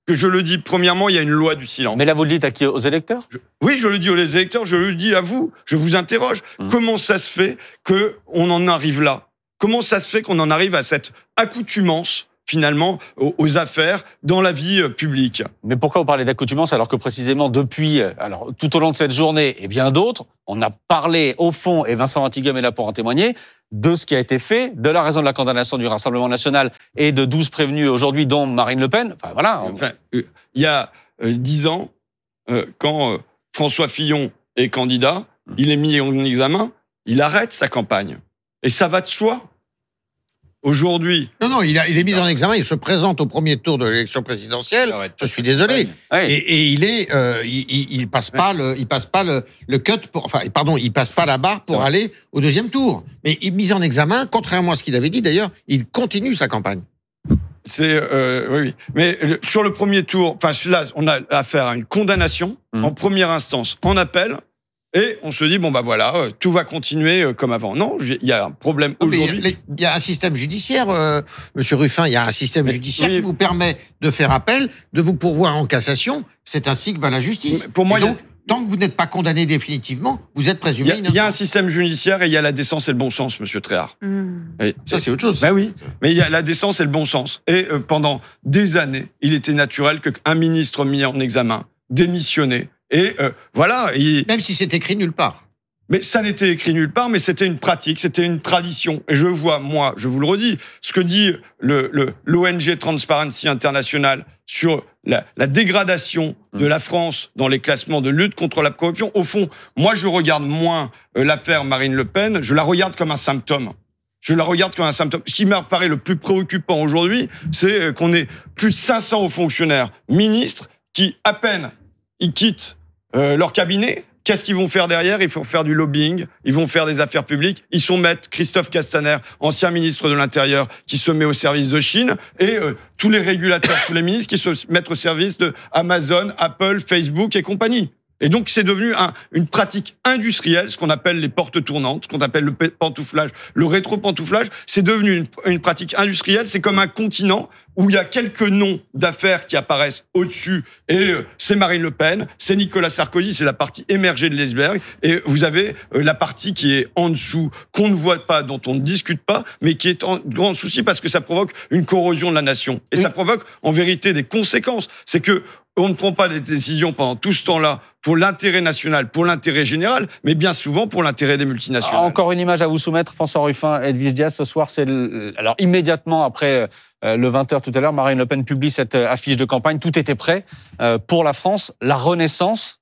que je le dis, premièrement, il y a une loi du silence. Mais là, vous le dites à qui? Aux électeurs? je, Oui, je le dis aux électeurs, je le dis à vous. Je vous interroge. Mmh. Comment ça se fait qu'on en arrive là? Comment ça se fait qu'on en arrive à cette accoutumance finalement, aux, aux affaires dans la vie euh, publique. Mais pourquoi vous parlez d'accoutumance alors que précisément depuis, alors tout au long de cette journée et bien d'autres, on a parlé au fond, et Vincent Antigame est là pour en témoigner, de ce qui a été fait, de la raison de la condamnation du Rassemblement national et de douze prévenus aujourd'hui, dont Marine Le Pen. Enfin, voilà. Enfin, euh, il y a dix euh, ans, euh, quand euh, François Fillon est candidat, mmh. il est mis en examen, il arrête sa campagne. Et ça va de soi. Aujourd'hui... Non, non, il, a, il est mis en examen, il se présente au premier tour de l'élection présidentielle, je suis désolé. Ouais. Et, et il est, euh, il, il, il passe pas le, il passe pas le, le cut pour, enfin, pardon, il passe pas la barre pour aller au deuxième tour. Mais il est mis en examen, contrairement à ce qu'il avait dit d'ailleurs, il continue sa campagne. C'est, euh, oui, oui. Mais sur le premier tour, enfin, là, on a affaire à une condamnation mmh. en première instance, en appel. Et on se dit, bon, bah voilà, tout va continuer comme avant. Non, il y a un problème aujourd'hui. Il y a un système judiciaire, euh, Monsieur Ruffin, il y a un système mais, judiciaire oui. qui vous permet de faire appel, de vous pourvoir en cassation. C'est ainsi que va la justice. Mais pour moi, donc, a... tant que vous n'êtes pas condamné définitivement, vous êtes présumé innocent. Il y a un système judiciaire et il y a la décence et le bon sens, Monsieur Tréhard. Mmh. Et, ça, c'est autre chose. Ben oui, mais il y a la décence et le bon sens. Et euh, pendant des années, il était naturel qu'un ministre mis en examen, démissionné, et euh, voilà. Il... Même si c'est écrit nulle part. Mais ça n'était écrit nulle part, mais c'était une pratique, c'était une tradition. Et je vois, moi, je vous le redis, ce que dit le, le, l'O N G Transparency International sur la, la dégradation mmh. de la France dans les classements de lutte contre la corruption. Au fond, moi, je regarde moins euh, l'affaire Marine Le Pen, je la regarde comme un symptôme. Je la regarde comme un symptôme. Ce qui m'apparaît le plus préoccupant aujourd'hui, c'est qu'on ait plus de cinq cents hauts fonctionnaires, ministres, qui, à peine, ils quittent euh, leur cabinet. Qu'est-ce qu'ils vont faire derrière? Ils vont faire du lobbying, ils vont faire des affaires publiques. Ils sont maîtres Christophe Castaner, ancien ministre de l'Intérieur, qui se met au service de Chine, et euh, tous les régulateurs, tous les ministres qui se mettent au service de Amazon, Apple, Facebook et compagnie. Et donc, c'est devenu un, une pratique industrielle, ce qu'on appelle les portes tournantes, ce qu'on appelle le pantouflage, le rétro-pantouflage. C'est devenu une, une pratique industrielle. C'est comme un continent où il y a quelques noms d'affaires qui apparaissent au-dessus. Et euh, c'est Marine Le Pen, c'est Nicolas Sarkozy, c'est la partie émergée de l'iceberg. Et vous avez euh, la partie qui est en dessous, qu'on ne voit pas, dont on ne discute pas, mais qui est en grand souci parce que ça provoque une corrosion de la nation. Et oui. ça provoque, en vérité, des conséquences. C'est que on ne prend pas des décisions pendant tout ce temps-là pour l'intérêt national, pour l'intérêt général, mais bien souvent pour l'intérêt des multinationales. Encore une image à vous soumettre, François Ruffin, Edwige Diaz, ce soir, c'est le... alors immédiatement après euh, le vingt heures tout à l'heure, Marine Le Pen publie cette affiche de campagne, tout était prêt euh, pour la France, la renaissance.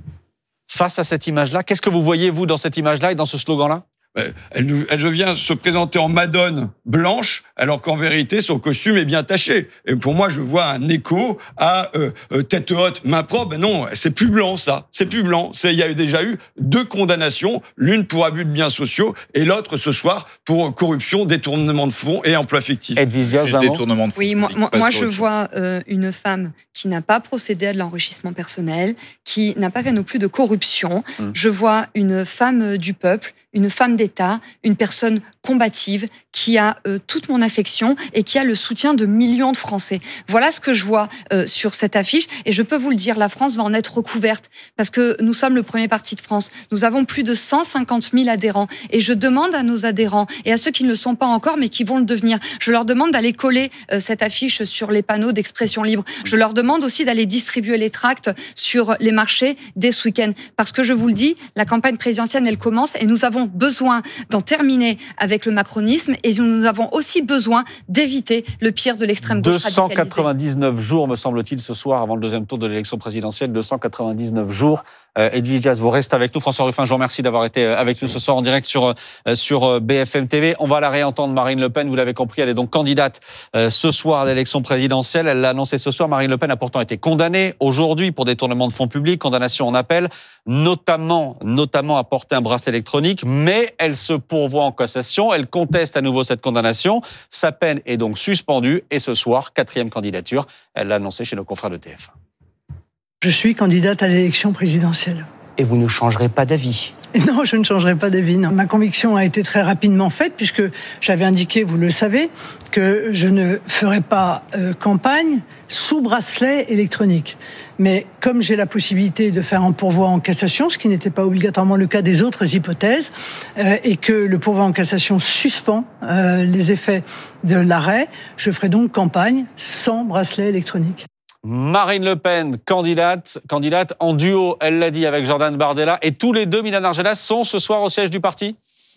Face à cette image-là, qu'est-ce que vous voyez, vous, dans cette image-là et dans ce slogan-là? Elle, elle vient se présenter en madone blanche, alors qu'en vérité, son costume est bien taché. Et pour moi, je vois un écho à euh, tête haute, main propre. Ben non, c'est plus blanc, ça. C'est plus blanc. C'est, il y a déjà eu deux condamnations, l'une pour abus de biens sociaux et l'autre ce soir pour corruption, détournement de fonds et emploi fictif. Juste détournement de fonds. Oui, moi, moi, moi je vois euh, une femme qui n'a pas procédé à de l'enrichissement personnel, qui n'a pas fait non plus de corruption. Hum. Je vois une femme du peuple, une femme d'État, une personne combative qui a euh, toute mon affection et qui a le soutien de millions de Français. Voilà ce que je vois euh, sur cette affiche et je peux vous le dire, la France va en être recouverte parce que nous sommes le premier parti de France. Nous avons plus de cent cinquante mille adhérents et je demande à nos adhérents et à ceux qui ne le sont pas encore mais qui vont le devenir, je leur demande d'aller coller euh, cette affiche sur les panneaux d'expression libre. Je leur demande aussi d'aller distribuer les tracts sur les marchés dès ce week-end parce que je vous le dis, la campagne présidentielle elle commence et nous avons besoin d'en terminer avec le macronisme et nous avons aussi besoin d'éviter le pire de l'extrême gauche radicalisée. deux cent quatre-vingt-dix-neuf jours, me semble-t-il, ce soir, avant le deuxième tour de l'élection présidentielle. deux cent quatre-vingt-dix-neuf jours. Euh, Edwige Diaz, vous restez avec nous. François Ruffin, je vous remercie d'avoir été avec nous ce soir en direct sur, euh, sur B F M T V. On va la réentendre, Marine Le Pen. Vous l'avez compris, elle est donc candidate euh, ce soir à l'élection présidentielle. Elle l'a annoncé ce soir. Marine Le Pen a pourtant été condamnée aujourd'hui pour détournement de fonds publics, condamnation en appel, notamment, notamment à porter un bracelet électronique, mais elle se pourvoit en cassation. Elle conteste à nouveau cette condamnation. Sa peine est donc suspendue et ce soir, quatrième candidature. Elle l'a annoncé chez nos confrères de T F un. Je suis candidate à l'élection présidentielle. Et vous ne changerez pas d'avis? Et non, je ne changerai pas d'avis. Non. Ma conviction a été très rapidement faite puisque j'avais indiqué, vous le savez, que je ne ferai pas euh, campagne sous bracelet électronique. Mais comme j'ai la possibilité de faire un pourvoi en cassation, ce qui n'était pas obligatoirement le cas des autres hypothèses, euh, et que le pourvoi en cassation suspend euh, les effets de l'arrêt, je ferai donc campagne sans bracelet électronique. Marine Le Pen, candidate, candidate en duo, elle l'a dit, avec Jordan Bardella. Et tous les deux, Milan Argelas, sont ce soir au siège du parti ?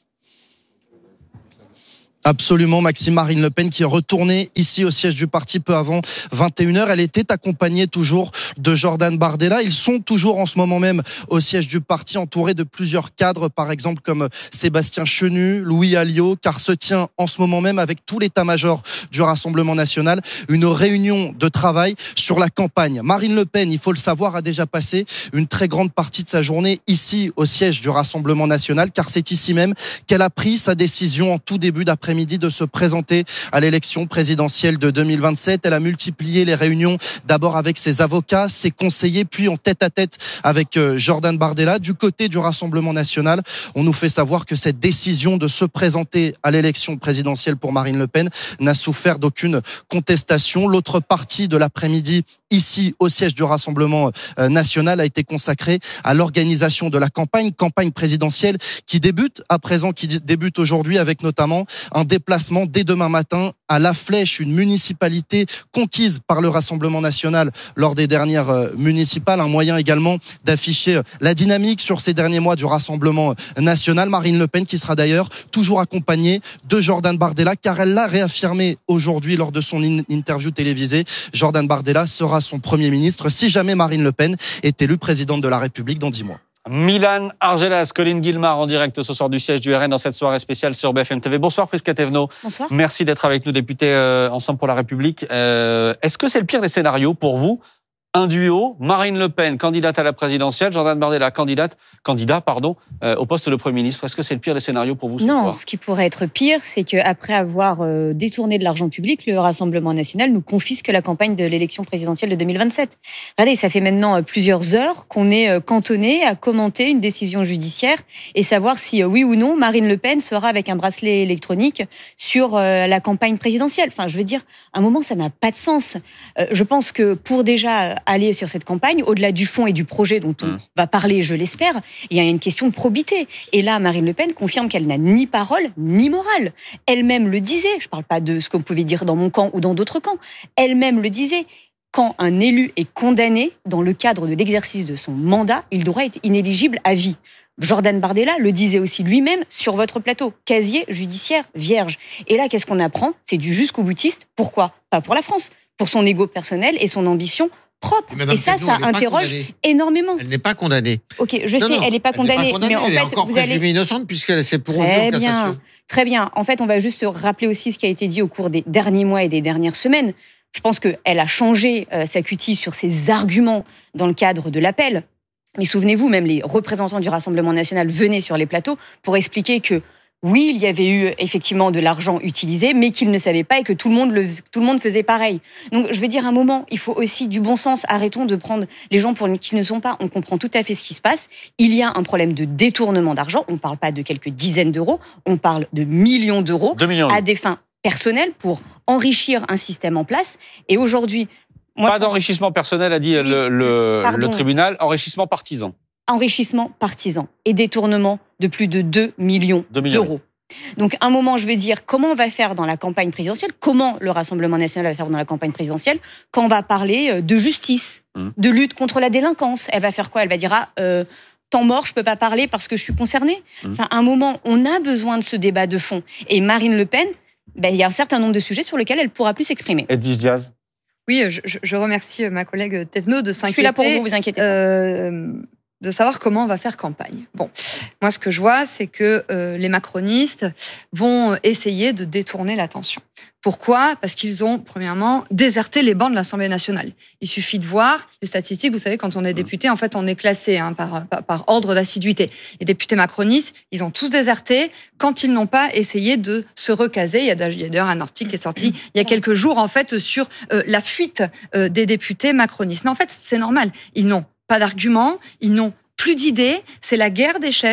Absolument, Maxime. Marine Le Pen qui est retournée ici au siège du parti peu avant vingt et une heures. Elle était accompagnée toujours de Jordan Bardella. Ils sont toujours en ce moment même au siège du parti, entourés de plusieurs cadres, par exemple comme Sébastien Chenu, Louis Alliot, car se tient en ce moment même avec tout l'état-major du Rassemblement national une réunion de travail sur la campagne. Marine Le Pen, il faut le savoir, a déjà passé une très grande partie de sa journée ici au siège du Rassemblement national, car c'est ici même qu'elle a pris sa décision en tout début d'après-midi de se présenter à l'élection présidentielle de deux mille vingt-sept. Elle a multiplié les réunions, d'abord avec ses avocats, ses conseillers, puis en tête-à-tête avec Jordan Bardella. Du côté du Rassemblement national, on nous fait savoir que cette décision de se présenter à l'élection présidentielle pour Marine Le Pen n'a souffert d'aucune contestation. L'autre partie de l'après-midi, ici au siège du Rassemblement national, a été consacrée à l'organisation de la campagne, campagne présidentielle qui débute à présent, qui débute aujourd'hui avec notamment un déplacement dès demain matin à La Flèche, une municipalité conquise par le Rassemblement national lors des dernières municipales. Un moyen également d'afficher la dynamique sur ces derniers mois du Rassemblement national. Marine Le Pen qui sera d'ailleurs toujours accompagnée de Jordan Bardella, car elle l'a réaffirmé aujourd'hui lors de son interview télévisée. Jordan Bardella sera son Premier ministre si jamais Marine Le Pen est élue présidente de la République dans dix mois. Milan Argelas, Colline Guillemard en direct ce soir du siège du R N dans cette soirée spéciale sur B F M T V. Bonsoir Prisca Thévenot. Bonsoir. Merci d'être avec nous, député euh, Ensemble pour la République. Euh, est-ce que c'est le pire des scénarios pour vous ? Un duo, Marine Le Pen, candidate à la présidentielle, Jordan Bardella, candidate, candidat pardon, euh, au poste de Premier ministre. Est-ce que c'est le pire des scénarios pour vous ce Non, soir ? ce qui pourrait être pire, c'est qu'après avoir euh, détourné de l'argent public, le Rassemblement national nous confisque la campagne de l'élection présidentielle de deux mille vingt-sept. Regardez, ça fait maintenant plusieurs heures qu'on est euh, cantonné à commenter une décision judiciaire et savoir si, euh, oui ou non, Marine Le Pen sera avec un bracelet électronique sur euh, la campagne présidentielle. Enfin, je veux dire, à un moment, ça n'a pas de sens. Euh, je pense que pour déjà aller sur cette campagne, au-delà du fond et du projet dont on mmh. va parler, je l'espère, il y a une question de probité. Et là, Marine Le Pen confirme qu'elle n'a ni parole, ni morale. Elle-même le disait, je ne parle pas de ce qu'on pouvait dire dans mon camp ou dans d'autres camps, elle-même le disait, quand un élu est condamné dans le cadre de l'exercice de son mandat, il doit être inéligible à vie. Jordan Bardella le disait aussi lui-même sur votre plateau. Casier judiciaire vierge. Et là, qu'est-ce qu'on apprend ? C'est du jusqu'au boutiste. Pourquoi ? Pas pour la France, pour son ego personnel et son ambition propre. Madame et ça, Thévenot, ça interroge énormément. Elle n'est pas condamnée. Ok, je non, sais, non, elle n'est pas, pas condamnée, mais en elle fait, est encore vous présumée allez innocente puisque c'est pour très en cassation. bien, très bien. En fait, on va juste rappeler aussi ce qui a été dit au cours des derniers mois et des dernières semaines. Je pense qu'elle a changé euh, sa cutie sur ses arguments dans le cadre de l'appel. Mais souvenez-vous, même les représentants du Rassemblement national venaient sur les plateaux pour expliquer que oui, il y avait eu effectivement de l'argent utilisé, mais qu'ils ne savaient pas et que tout le monde le, tout le monde faisait pareil. Donc, je veux dire, à un moment, il faut aussi du bon sens. Arrêtons de prendre les gens pour qui ne sont pas. On comprend tout à fait ce qui se passe. Il y a un problème de détournement d'argent. On ne parle pas de quelques dizaines d'euros. On parle de millions d'euros deux millions. À des fins personnelles pour enrichir un système en place. Et aujourd'hui, moi, pas d'enrichissement pense... personnel, a dit oui, le, le, le tribunal. Enrichissement partisan. Enrichissement partisan et détournement de plus de deux millions d'euros. Donc, un moment, je veux dire, comment on va faire dans la campagne présidentielle ? Comment le Rassemblement national va faire dans la campagne présidentielle quand on va parler de justice, mmh. de lutte contre la délinquance ? Elle va faire quoi ? Elle va dire, ah, euh, temps mort, je peux pas parler parce que je suis concernée. Mmh. Enfin, à un moment, on a besoin de ce débat de fond. Et Marine Le Pen, ben, il y a un certain nombre de sujets sur lesquels elle pourra plus s'exprimer. Edwige Diaz. Oui, je, je remercie ma collègue Thévenot de s'inquiéter. Je suis là pour vous, vous inquiétez pas. Euh, de savoir comment on va faire campagne. Bon, moi, ce que je vois, c'est que euh, les macronistes vont essayer de détourner l'attention. Pourquoi ? Parce qu'ils ont, premièrement, déserté les bancs de l'Assemblée nationale. Il suffit de voir les statistiques. Vous savez, quand on est député, en fait, on est classé hein, par, par, par ordre d'assiduité. Les députés macronistes, ils ont tous déserté quand ils n'ont pas essayé de se recaser. Il y a d'ailleurs un article qui est sorti il y a quelques jours, en fait, sur euh, la fuite euh, des députés macronistes. Mais en fait, c'est normal. Ils n'ont pas d'arguments, ils n'ont plus d'idées, c'est la guerre des chefs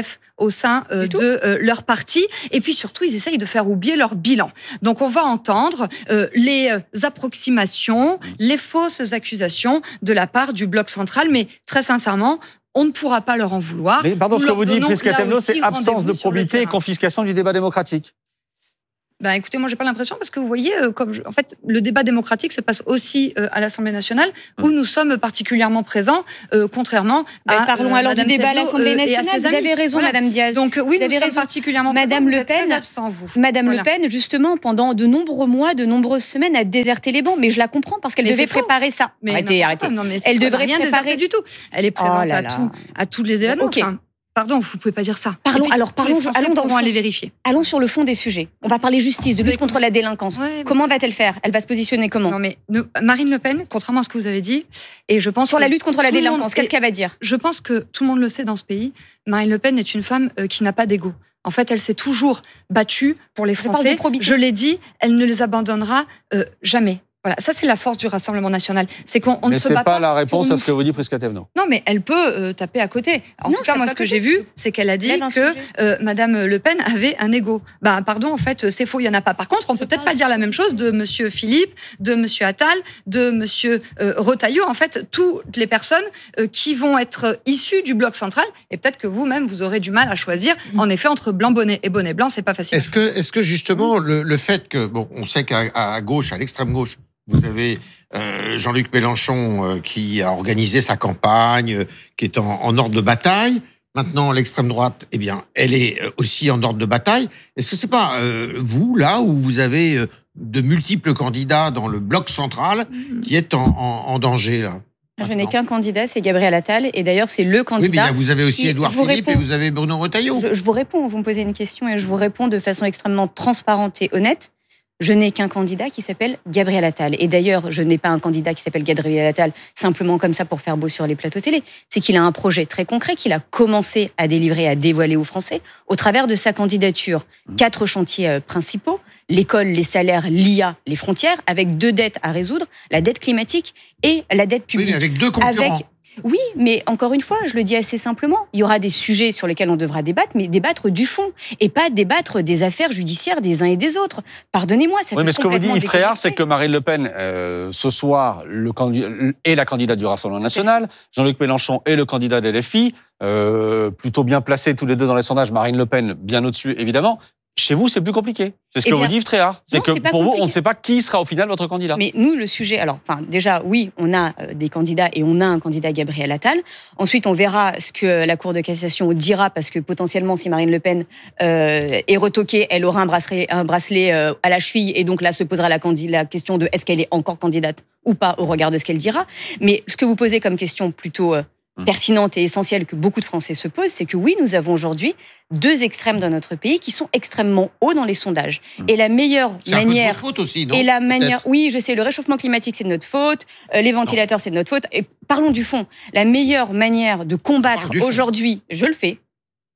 au sein euh, de euh, leur parti. Et puis surtout, ils essayent de faire oublier leur bilan. Donc on va entendre euh, les euh, approximations, les fausses accusations de la part du bloc central. Mais très sincèrement, on ne pourra pas leur en vouloir. Mais pardon, Nous ce que vous dites, leur Prisca donnons Thévenot, là c'est aussi absence rendez-vous de sur le probité et terrain. confiscation du débat démocratique. Ben, écoutez, moi, j'ai pas l'impression parce que vous voyez, euh, comme je- en fait, le débat démocratique se passe aussi euh, à l'Assemblée nationale où nous sommes particulièrement présents, euh, contrairement Ben, à parlons euh, alors Madame du débat à Thévenot, l'Assemblée euh, et à nationale. ses Vous amis. avez raison, Voilà. Madame Diaz. Donc oui, Vous nous avez sommes raison. particulièrement Madame présents. Le Vous êtes très Pen, absents, vous. Madame Voilà. Le Pen, justement, pendant de nombreux mois, de nombreuses semaines, a déserté les bancs. Mais je la comprends parce qu'elle Mais devait c'est faux. préparer ça. Mais arrêtez, non, arrêtez. Non, mais c'est Elle faux, devrait rien préparer déserté du tout. Elle est présente Oh là à là. tout, à tous les événements. Ok. Enfin, pardon, vous pouvez pas dire ça. Parlons, Et puis, alors tous les parlons, Français allons dans le pourront fond. aller vérifier. Allons sur le fond des sujets. On va parler justice, de Vous lutte contre la délinquance. Ouais, Comment va-t-elle faire? Elle va se positionner comment? Non mais ne- Marine Le Pen, contrairement à ce que vous avez dit, et je pense Sur que la lutte contre la tout le délinquance, monde- qu'est-ce qu'elle va dire? Je pense que tout le monde le sait dans ce pays. Marine Le Pen est une femme euh, qui n'a pas d'ego. En fait, elle s'est toujours battue pour les Je parle Français. de probité. Je l'ai dit, elle ne les abandonnera euh, jamais. Voilà, ça c'est la force du Rassemblement national. C'est qu'on on ne Mais se c'est bat pas pas la pour réponse nous. à ce que vous dit Prisca Thévenot. Non, mais elle peut euh, taper à côté. En Non, tout je cas, tape moi, pas ce à que côté. j'ai vu, c'est qu'elle a dit Lève un que sujet. euh, Madame Le Pen avait un ego. Ben, pardon, en fait, c'est faux, il y en a pas. Par contre, on peut peut-être pas dire la même chose de Monsieur Philippe, de Monsieur Attal, de Monsieur euh, Retailleau. En fait, toutes les personnes euh, qui vont être issues du bloc central, et peut-être que vous-même, vous aurez du mal à choisir. En effet, entre blanc bonnet et bonnet blanc, c'est pas facile. Est-ce que, est-ce que justement le, le fait que bon, on sait qu'à à gauche, à l'extrême gauche, vous avez euh, Jean-Luc Mélenchon euh, qui a organisé sa campagne, euh, qui est en, en ordre de bataille. Maintenant, l'extrême droite, eh bien, elle est euh, aussi en ordre de bataille. Est-ce que c'est pas euh, vous là où vous avez euh, de multiples candidats dans le bloc central qui est en, en, en danger là? Je n'ai qu'un candidat, c'est Gabriel Attal. Et d'ailleurs, c'est le candidat. Oui, mais vous avez aussi qui- Édouard je vous Philippe réponds. et vous avez Bruno Retailleau. Je, je vous réponds, vous me posez une question et je vous réponds de façon extrêmement transparente et honnête. Je n'ai qu'un candidat qui s'appelle Gabriel Attal. Et d'ailleurs, je n'ai pas un candidat qui s'appelle Gabriel Attal simplement comme ça pour faire beau sur les plateaux télé. C'est qu'il a un projet très concret qu'il a commencé à délivrer, à dévoiler aux Français au travers de sa candidature. Quatre chantiers euh, principaux, l'école, les salaires, l'I A, les frontières, avec deux dettes à résoudre, la dette climatique et la dette Oui, publique. mais avec deux concurrents. Avec- Oui, mais encore une fois, je le dis assez simplement, il y aura des sujets sur lesquels on devra débattre, mais débattre du fond, et pas débattre des affaires judiciaires des uns et des autres. Pardonnez-moi, ça Oui, fait mais ce que vous dit complètement Yves Tréhard, déconnecté. c'est que Marine Le Pen, euh, ce soir, le candidat, est la candidate du Rassemblement national. Jean-Luc Mélenchon est le candidat de L F I. Euh, plutôt bien placés tous les deux dans les sondages. Marine Le Pen, bien au-dessus, évidemment. Chez vous, c'est plus compliqué. C'est ce Eh que bien, vous dit Yves Tréhard. C'est non, que c'est pas pour vous, on ne compliqué. sait pas qui sera au final votre candidat. Mais nous, le sujet, alors, enfin, déjà, oui, on a euh, des candidats et on a un candidat Gabriel Attal. Ensuite, on verra ce que la Cour de cassation dira, parce que potentiellement, si Marine Le Pen euh, est retoquée, elle aura un bracelet, un bracelet euh, à la cheville, et donc là se posera la, candi- la question de est-ce qu'elle est encore candidate ou pas au regard de ce qu'elle dira. Mais ce que vous posez comme question plutôt euh, pertinente et essentielle que beaucoup de Français se posent, c'est que oui, nous avons aujourd'hui deux extrêmes dans notre pays qui sont extrêmement hauts dans les sondages. Et la meilleure C'est un peu de manière... votre faute aussi, non? Et la Peut-être. manière, oui, je sais, le réchauffement climatique, c'est de notre faute, euh, les ventilateurs, c'est de notre faute. Et parlons du fond. La meilleure manière de combattre du fond. aujourd'hui, je le fais,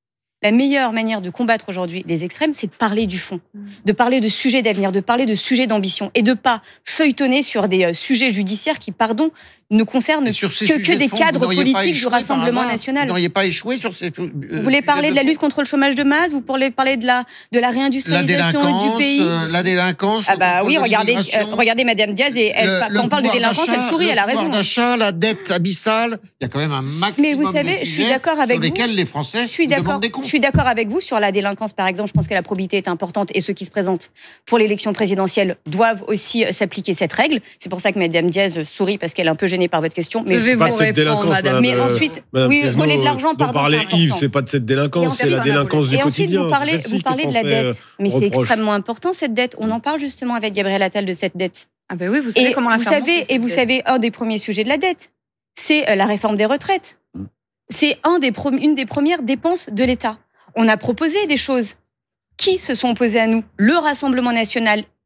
la meilleure manière de combattre aujourd'hui les extrêmes, c'est de parler du fond, de parler de sujets d'avenir, de parler de sujets d'ambition, et de pas feuilletonner sur des euh, sujets judiciaires qui, pardon, ne concernent Et sur ces que, sujets que de des fond, vous cadres n'auriez pas politiques du échoué par Rassemblement hasard national. Vous n'auriez pas échoué sur ces. euh, Vous voulez parler de la lutte contre le chômage de masse? Vous voulez parler de la, de la La réindustrialisation délinquance, du pays? euh, la délinquance. Ah le bah contrôle oui, de regardez, l'immigration, euh, regardez Madame Diaz, et elle, le- quand le on parle de pouvoir délinquance, elle d'achat, sourit, elle a Le pouvoir raison. d'achat, la dette abyssale, il y a quand même un maximum Mais vous savez, de je suis sujets d'accord avec sur vous. lesquels les Français Je suis nous demandent d'accord. des comptes. Je suis d'accord avec vous sur la délinquance, par exemple. Je pense que la probité est importante et ceux qui se présentent pour l'élection présidentielle doivent aussi euh, s'appliquer cette règle. C'est pour ça que Madame Diaz sourit parce qu'elle est un peu gênée par votre question. Mais Je vais Pas vous de cette répondre, délinquance, madame. Mais euh, ensuite, Madame oui, Thévenot, voler de l'argent, dont pardon, parlait c'est Yves, important. c'est pas de cette Et délinquance, c'est la ensuite, délinquance du Et ensuite, quotidien. vous parlez, C'est celle-ci vous que parlez les de la Français, dette. euh, Mais c'est reprochent. extrêmement important, cette dette. On en parle justement avec Gabriel Attal de cette dette. Ah ben oui, vous savez Et comment la vous faire savez, monter, et cette vous dette. savez, un des premiers sujets de la dette, c'est euh, la réforme des retraites. C'est un des pro- une des premières dépenses de l'État. On a proposé des choses. Qui se sont opposés à nous? Le Rassemblement national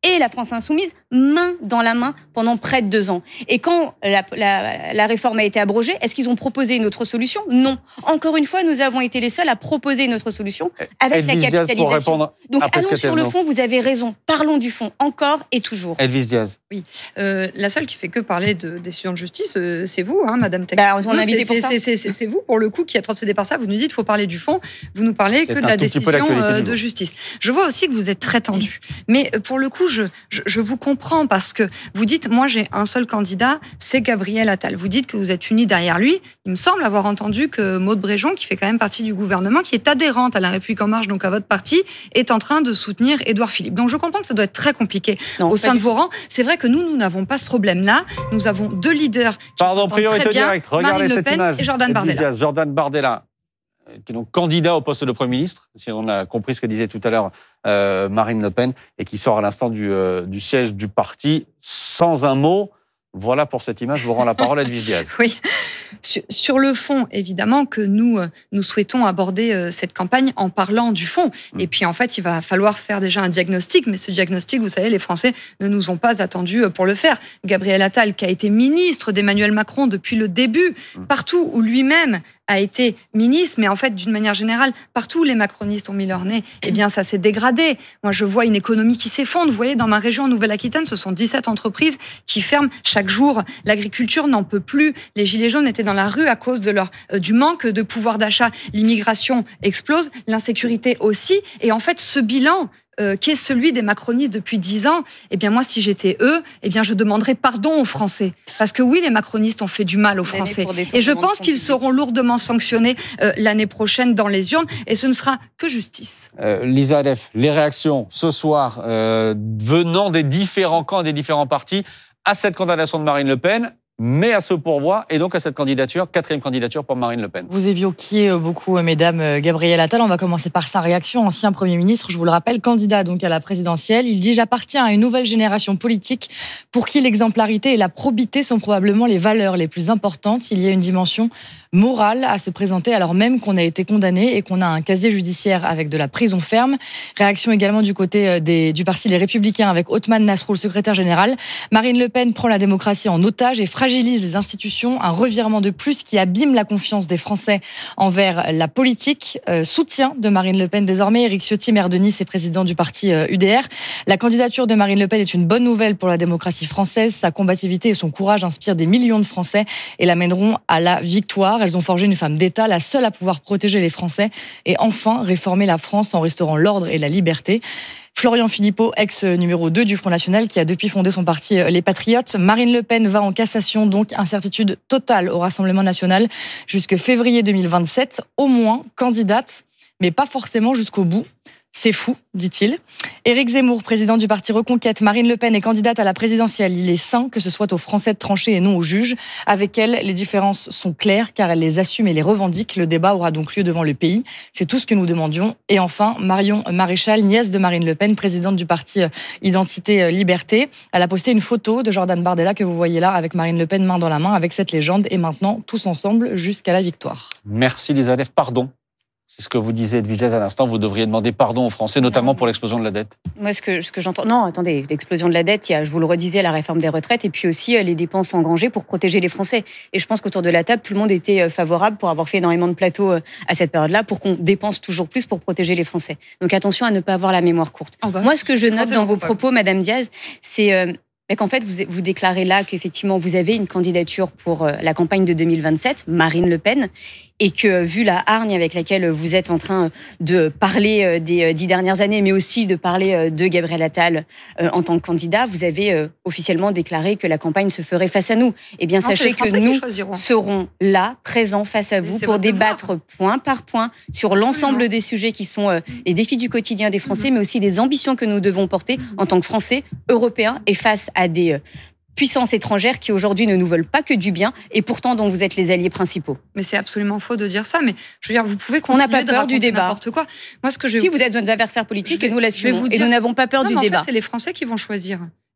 et la France Insoumise, main dans la main pendant près de deux ans. Et quand la, la, la réforme a été abrogée, est-ce qu'ils ont proposé une autre solution? Non. Encore une fois, nous avons été les seuls à proposer une autre solution avec Edwige la capitalisation. Donc allons sur le fond, vous avez raison. Parlons du fond, encore et toujours. Edwige Diaz. Oui. Euh, la seule qui fait que parler de décision de justice, euh, c'est vous, hein, Madame Tech. Bah, on a invité pour ça. C'est vous, pour le coup, qui êtes obsédé par ça. Vous nous dites qu'il faut parler du fond. Vous nous parlez que de la décision euh, de justice. Je vois aussi que vous êtes très tendu. Mais pour le coup, je, je, je vous comprends parce que vous dites, moi, j'ai un seul candidat, c'est Gabriel Attal. Vous dites que vous êtes unis derrière lui. Il me semble avoir entendu que Maud Bréjon, qui fait quand même partie du gouvernement, qui est adhérente à La République En Marche, donc à votre parti, est en train de soutenir Édouard Philippe. Donc je comprends que ça doit être très compliqué non, au sein de vos rangs. C'est vrai que nous, nous n'avons pas ce problème-là. Nous avons deux leaders qui Pardon, s'entendent très bien, direct. Regardez Marine Le cette Pen image. et Jordan Bardella. Diaz, Jordan Bardella, qui est donc candidat au poste de Premier ministre, si on a compris ce que disait tout à l'heure euh, Marine Le Pen, et qui sort à l'instant du, euh, du siège du parti sans un mot. Voilà pour cette image, je vous rends la parole à Edwige Diaz. Oui. Sur, sur le fond, évidemment que nous, nous souhaitons aborder cette campagne en parlant du fond. Et puis, en fait, il va falloir faire déjà un diagnostic. Mais ce diagnostic, vous savez, les Français ne nous ont pas attendus pour le faire. Gabriel Attal, qui a été ministre d'Emmanuel Macron depuis le début, partout où lui-même a été ministre, mais en fait, d'une manière générale, partout où les macronistes ont mis leur nez, eh bien, ça s'est dégradé. Moi, je vois une économie qui s'effondre. Vous voyez, dans ma région, en Nouvelle-Aquitaine, ce sont dix-sept entreprises qui ferment chaque jour. L'agriculture n'en peut plus. Les Gilets jaunes étaient dans la rue à cause de leur, euh, du manque de pouvoir d'achat. L'immigration explose, l'insécurité aussi. Et en fait, ce bilan, Euh, qui est celui des macronistes depuis dix ans, eh bien moi, si j'étais eux, eh bien je demanderais pardon aux Français. Parce que oui, les macronistes ont fait du mal aux Français. Et je pense qu'ils seront lourdement sanctionnés euh, l'année prochaine dans les urnes. Et ce ne sera que justice. Euh, Lisa Adef, les réactions ce soir euh, venant des différents camps, des différents partis, à cette condamnation de Marine Le Pen, mais à ce pourvoi, et donc à cette candidature, quatrième candidature pour Marine Le Pen. Vous évoquiez beaucoup, mesdames, Gabriel Attal. On va commencer par sa réaction. Ancien Premier ministre, je vous le rappelle, candidat donc à la présidentielle. Il dit « J'appartiens à une nouvelle génération politique pour qui l'exemplarité et la probité sont probablement les valeurs les plus importantes. Il y a une dimension morale à se présenter alors même qu'on a été condamné et qu'on a un casier judiciaire avec de la prison ferme. » Réaction également du côté des, du parti Les Républicains avec Othman Nasrou, le secrétaire général. Marine Le Pen prend la démocratie en otage et fragilise les institutions, un revirement de plus qui abîme la confiance des Français envers la politique. Euh, soutien de Marine Le Pen désormais. Éric Ciotti, maire de Nice et président du parti euh, U D R. La candidature de Marine Le Pen est une bonne nouvelle pour la démocratie française. Sa combativité et son courage inspirent des millions de Français et l'amèneront à la victoire. Elles ont forgé une femme d'État, la seule à pouvoir protéger les Français et enfin réformer la France en restaurant l'ordre et la liberté. Florian Philippot, ex-numéro deux du Front National, qui a depuis fondé son parti Les Patriotes. Marine Le Pen va en cassation, donc incertitude totale au Rassemblement National jusque février deux mille vingt-sept. Au moins candidate, mais pas forcément jusqu'au bout. C'est fou, dit-il. Éric Zemmour, président du parti Reconquête. Marine Le Pen est candidate à la présidentielle. Il est sain que ce soit aux Français de trancher et non aux juges. Avec elle, les différences sont claires car elle les assume et les revendique. Le débat aura donc lieu devant le pays. C'est tout ce que nous demandions. Et enfin, Marion Maréchal, nièce de Marine Le Pen, présidente du parti Identité Liberté. Elle a posté une photo de Jordan Bardella que vous voyez là avec Marine Le Pen main dans la main avec cette légende. Et maintenant, tous ensemble jusqu'à la victoire. Merci Lisa Adef. Pardon. C'est ce que vous disiez, Edwige Diaz, à l'instant. Vous devriez demander pardon aux Français, notamment pour l'explosion de la dette. Moi, ce que, ce que j'entends... Non, attendez, l'explosion de la dette, il y a, je vous le redisais, la réforme des retraites et puis aussi les dépenses engrangées pour protéger les Français. Et je pense qu'autour de la table, tout le monde était favorable pour avoir fait énormément de plateaux à cette période-là pour qu'on dépense toujours plus pour protéger les Français. Donc attention à ne pas avoir la mémoire courte. Oh bah, Moi, ce que je note dans vos propos, Madame Diaz, c'est... Euh, qu'en fait, vous, vous déclarez là qu'effectivement, vous avez une candidature pour la campagne de deux mille vingt-sept, Marine Le Pen, et que, vu la hargne avec laquelle vous êtes en train de parler des dix dernières années, mais aussi de parler de Gabriel Attal en tant que candidat, vous avez officiellement déclaré que la campagne se ferait face à nous. Eh bien, non, sachez que nous serons là, présents face à vous, pour débattre devoir. point par point sur l'ensemble des sujets qui sont les défis du quotidien des Français, mmh. mais aussi les ambitions que nous devons porter mmh. en tant que Français, Européens, et face à des puissances étrangères qui aujourd'hui ne nous veulent pas que du bien et pourtant dont vous êtes les alliés principaux. Mais c'est absolument faux de dire ça. Mais je veux dire, vous pouvez continuer On n'a pas peur du débat. N'importe quoi. Moi, ce que je si vous êtes nos adversaires politiques et nous l'assumons et nous n'avons pas peur non, du mais débat. En fait, c'est les Français qui vont choisir.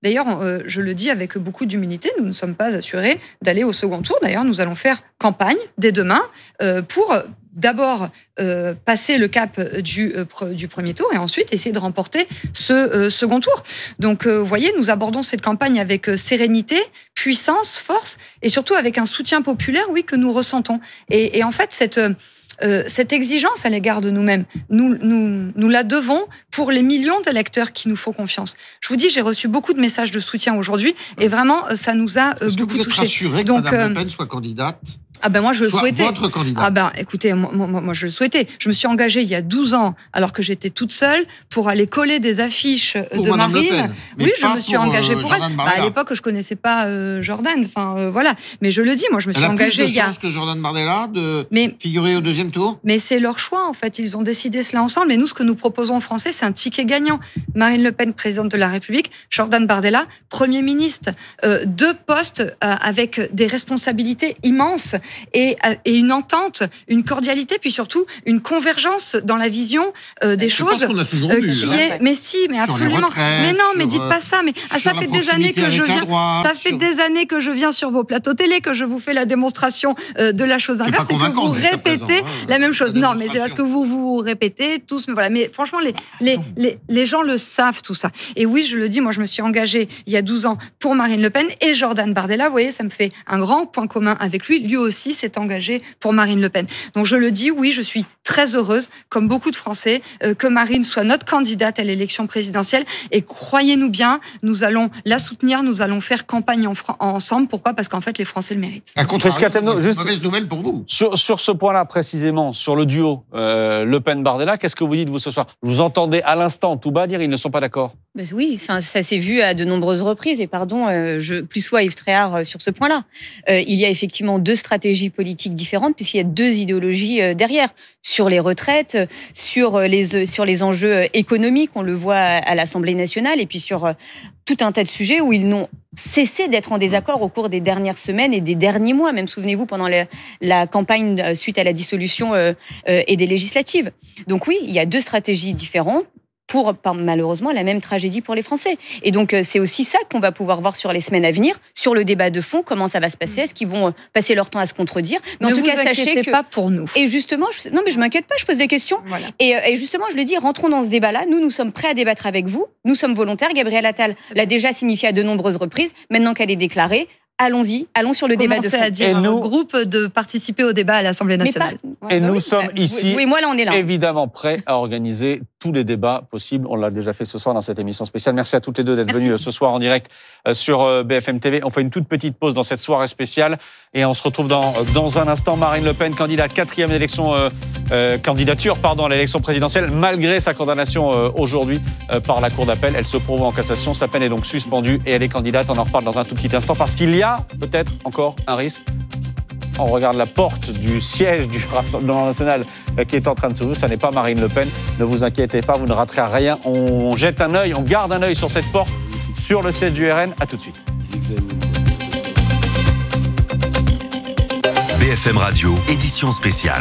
D'ailleurs, euh, je le dis avec beaucoup d'humilité, nous ne sommes pas assurés d'aller au second tour. D'ailleurs, nous allons faire campagne dès demain euh, pour d'abord euh, passer le cap du, euh, du premier tour et ensuite essayer de remporter ce euh, second tour. Donc, euh, vous voyez, nous abordons cette campagne avec euh, sérénité, puissance, force et surtout avec un soutien populaire, oui, que nous ressentons. Et, et en fait, cette... Euh, Euh, cette exigence à l'égard de nous-mêmes, nous, nous, nous la devons pour les millions d'électeurs qui nous font confiance. Je vous dis, j'ai reçu beaucoup de messages de soutien aujourd'hui et vraiment, ça nous a euh, beaucoup touchés. Est-ce que vous êtes rassuré que Donc, Mme Le Pen soit candidate ? Ah ben moi je le Soit souhaitais. Votre candidat. Ah ben écoutez, moi, moi, moi je le souhaitais. Je me suis engagée il y a douze ans, alors que j'étais toute seule, pour aller coller des affiches pour de Madame Marine. Le Pen, oui, je me suis pour, engagée euh, pour elle. Bah, à l'époque, je connaissais pas euh, Jordan. Enfin euh, voilà. Mais je le dis, moi je me suis elle a engagée plus de il y a. chance que Jordan Bardella de mais, figurer au deuxième tour. Mais c'est leur choix en fait. Ils ont décidé cela ensemble. Mais nous, ce que nous proposons aux Français, c'est un ticket gagnant. Marine Le Pen, présidente de la République, Jordan Bardella, Premier ministre, euh, deux postes euh, avec des responsabilités immenses et, euh, et une entente, une cordialité, puis surtout une convergence dans la vision euh, des je choses. Pense qu'on a toujours euh, vu, qui hein. est, mais si, mais sur absolument. Mais non, mais dites pas ça. Mais ah, ça fait des années que je viens. Droite, ça fait sur... des années que je viens sur vos plateaux télé, que je vous fais la démonstration euh, de la chose inverse, et que vous répétez présent, hein, la même chose. Non, mais c'est parce que vous vous répétez tous. Mais voilà. Mais franchement, les les les les gens le savent tout ça. Et oui, je le dis. Moi, je me suis engagée il y a douze ans pour Marine Le Pen et Jordan Bardella. Vous voyez, ça me fait un grand point commun avec lui. Lui aussi s'est engagé pour Marine Le Pen. Donc je le dis, oui, je suis très heureuse, comme beaucoup de Français, euh, que Marine soit notre candidate à l'élection présidentielle. Et croyez-nous bien, nous allons la soutenir, nous allons faire campagne en Fran- ensemble. Pourquoi ? Parce qu'en fait, les Français le méritent. À contrario, c'est une juste mauvaise nouvelle pour vous. Sur, sur ce point-là, précisément, sur le duo euh, Le Pen-Bardella, qu'est-ce que vous dites, vous, ce soir ? Je vous entendais à l'instant, tout bas, dire ils ne sont pas d'accord. Ben oui, enfin, ça s'est vu à de nombreuses reprises. Et pardon, euh, je plus sois Yves Tréhard euh, sur ce point-là. Euh, il y a effectivement deux stratégies politiques différentes, puisqu'il y a deux idéologies euh, derrière. Sur les retraites, sur les, sur les enjeux économiques, on le voit à l'Assemblée nationale, et puis sur euh, tout un tas de sujets où ils n'ont cessé d'être en désaccord au cours des dernières semaines et des derniers mois. Même, souvenez-vous, pendant la, la campagne suite à la dissolution euh, euh, et des législatives. Donc oui, il y a deux stratégies différentes, pour malheureusement la même tragédie pour les Français. Et donc c'est aussi ça qu'on va pouvoir voir sur les semaines à venir, sur le débat de fond, comment ça va se passer, est-ce qu'ils vont passer leur temps à se contredire. Mais en tout cas, sachez que... pas pour nous. Et justement, je... non mais je m'inquiète pas, je pose des questions. Voilà. Et, et justement, je le dis, rentrons dans ce débat-là. Nous, nous sommes prêts à débattre avec vous. Nous sommes volontaires. Gabrielle Attal l'a déjà signifié à de nombreuses reprises. Maintenant qu'elle est déclarée, allons-y, allons sur le débat de fond. À dire et nous, groupe de participer au débat à l'Assemblée nationale. Par... Et bah nous oui, sommes bah, ici, oui, moi là, on est là. évidemment prêts à organiser tous les débats possibles. On l'a déjà fait ce soir dans cette émission spéciale. Merci à toutes les deux d'être venues ce soir en direct sur B F M T V. On fait une toute petite pause dans cette soirée spéciale et on se retrouve dans, dans un instant. Marine Le Pen, candidate, quatrième élection, euh, euh, candidature pardon, à l'élection présidentielle, malgré sa condamnation euh, aujourd'hui euh, par la Cour d'appel. Elle se pourvoit en cassation. Sa peine est donc suspendue et elle est candidate. On en reparle dans un tout petit instant parce qu'il y a peut-être encore un risque. On regarde la porte du siège du Rassemblement national qui est en train de s'ouvrir. Ça n'est pas Marine Le Pen. Ne vous inquiétez pas, vous ne raterez rien. On jette un œil, on garde un œil sur cette porte, sur le siège du R N. À tout de suite. B F M Radio, édition spéciale.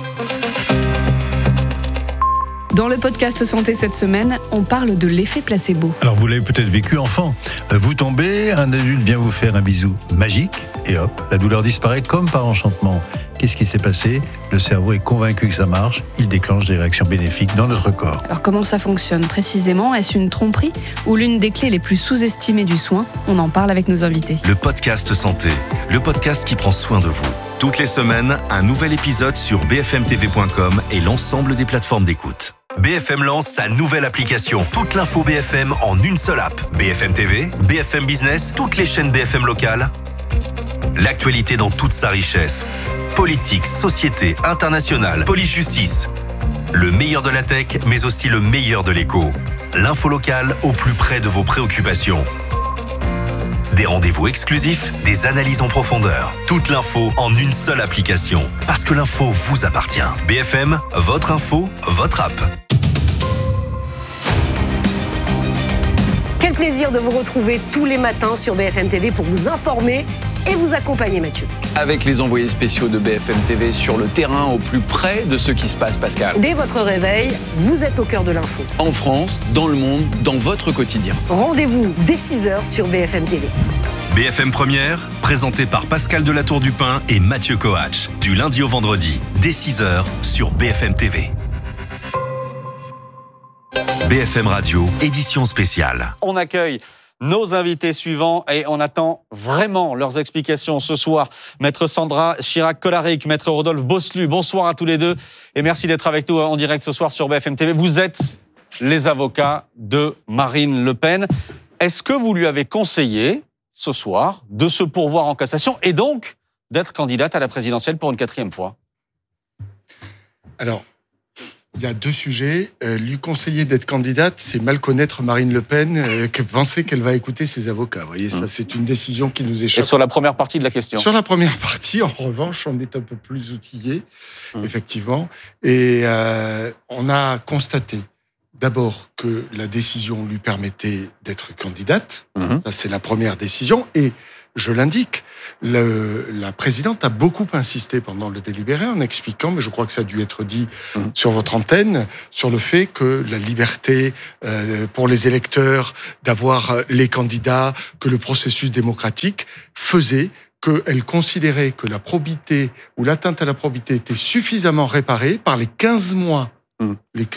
Dans le podcast Santé cette semaine, on parle de l'effet placebo. Alors vous l'avez peut-être vécu enfant. Vous tombez, un adulte vient vous faire un bisou magique et hop, la douleur disparaît comme par enchantement. Qu'est-ce qui s'est passé ? Le cerveau est convaincu que ça marche, il déclenche des réactions bénéfiques dans notre corps. Alors comment ça fonctionne précisément ? Est-ce une tromperie ou l'une des clés les plus sous-estimées du soin ? On en parle avec nos invités. Le podcast Santé, le podcast qui prend soin de vous. Toutes les semaines, un nouvel épisode sur b f m t v point com et l'ensemble des plateformes d'écoute. B F M lance sa nouvelle application. Toute l'info B F M en une seule app. B F M T V, B F M Business, toutes les chaînes B F M locales. L'actualité dans toute sa richesse. Politique, société, internationale, police-justice. Le meilleur de la tech, mais aussi le meilleur de l'écho. L'info locale au plus près de vos préoccupations. Des rendez-vous exclusifs, des analyses en profondeur. Toute l'info en une seule application. Parce que l'info vous appartient. B F M, votre info, votre app. Quelques plaisir de vous retrouver tous les matins sur B F M T V pour vous informer et vous accompagner, Mathieu. Avec les envoyés spéciaux de B F M T V sur le terrain, au plus près de ce qui se passe, Pascal. Dès votre réveil, vous êtes au cœur de l'info. En France, dans le monde, dans votre quotidien. Rendez-vous dès six heures sur B F M T V. B F M Première, présenté par Pascal Delatour-Dupin et Mathieu Coach. Du lundi au vendredi, dès six heures sur B F M T V. B F M Radio, édition spéciale. On accueille nos invités suivants et on attend vraiment leurs explications ce soir. Maître Sandra Chirac-Colaric, Maître Rodolphe Bosselu, bonsoir à tous les deux et merci d'être avec nous en direct ce soir sur B F M T V. Vous êtes les avocats de Marine Le Pen. Est-ce que vous lui avez conseillé ce soir de se pourvoir en cassation et donc d'être candidate à la présidentielle pour une quatrième fois? Alors, il y a deux sujets. Euh, lui conseiller d'être candidate, c'est mal connaître Marine Le Pen, euh, que penser qu'elle va écouter ses avocats. Vous voyez, ça, c'est une décision qui nous échappe. Et sur la première partie de la question? Sur la première partie, en revanche, on est un peu plus outillé, mmh. effectivement. Et euh, on a constaté d'abord que la décision lui permettait d'être candidate. Mmh. Ça, c'est la première décision. Et je l'indique, le, la présidente a beaucoup insisté pendant le délibéré en expliquant, mais je crois que ça a dû être dit mmh. sur votre antenne, sur le fait que la liberté euh, pour les électeurs d'avoir les candidats, que le processus démocratique faisait qu'elle considérait que la probité ou l'atteinte à la probité était suffisamment réparée par les quinze mois, mmh. les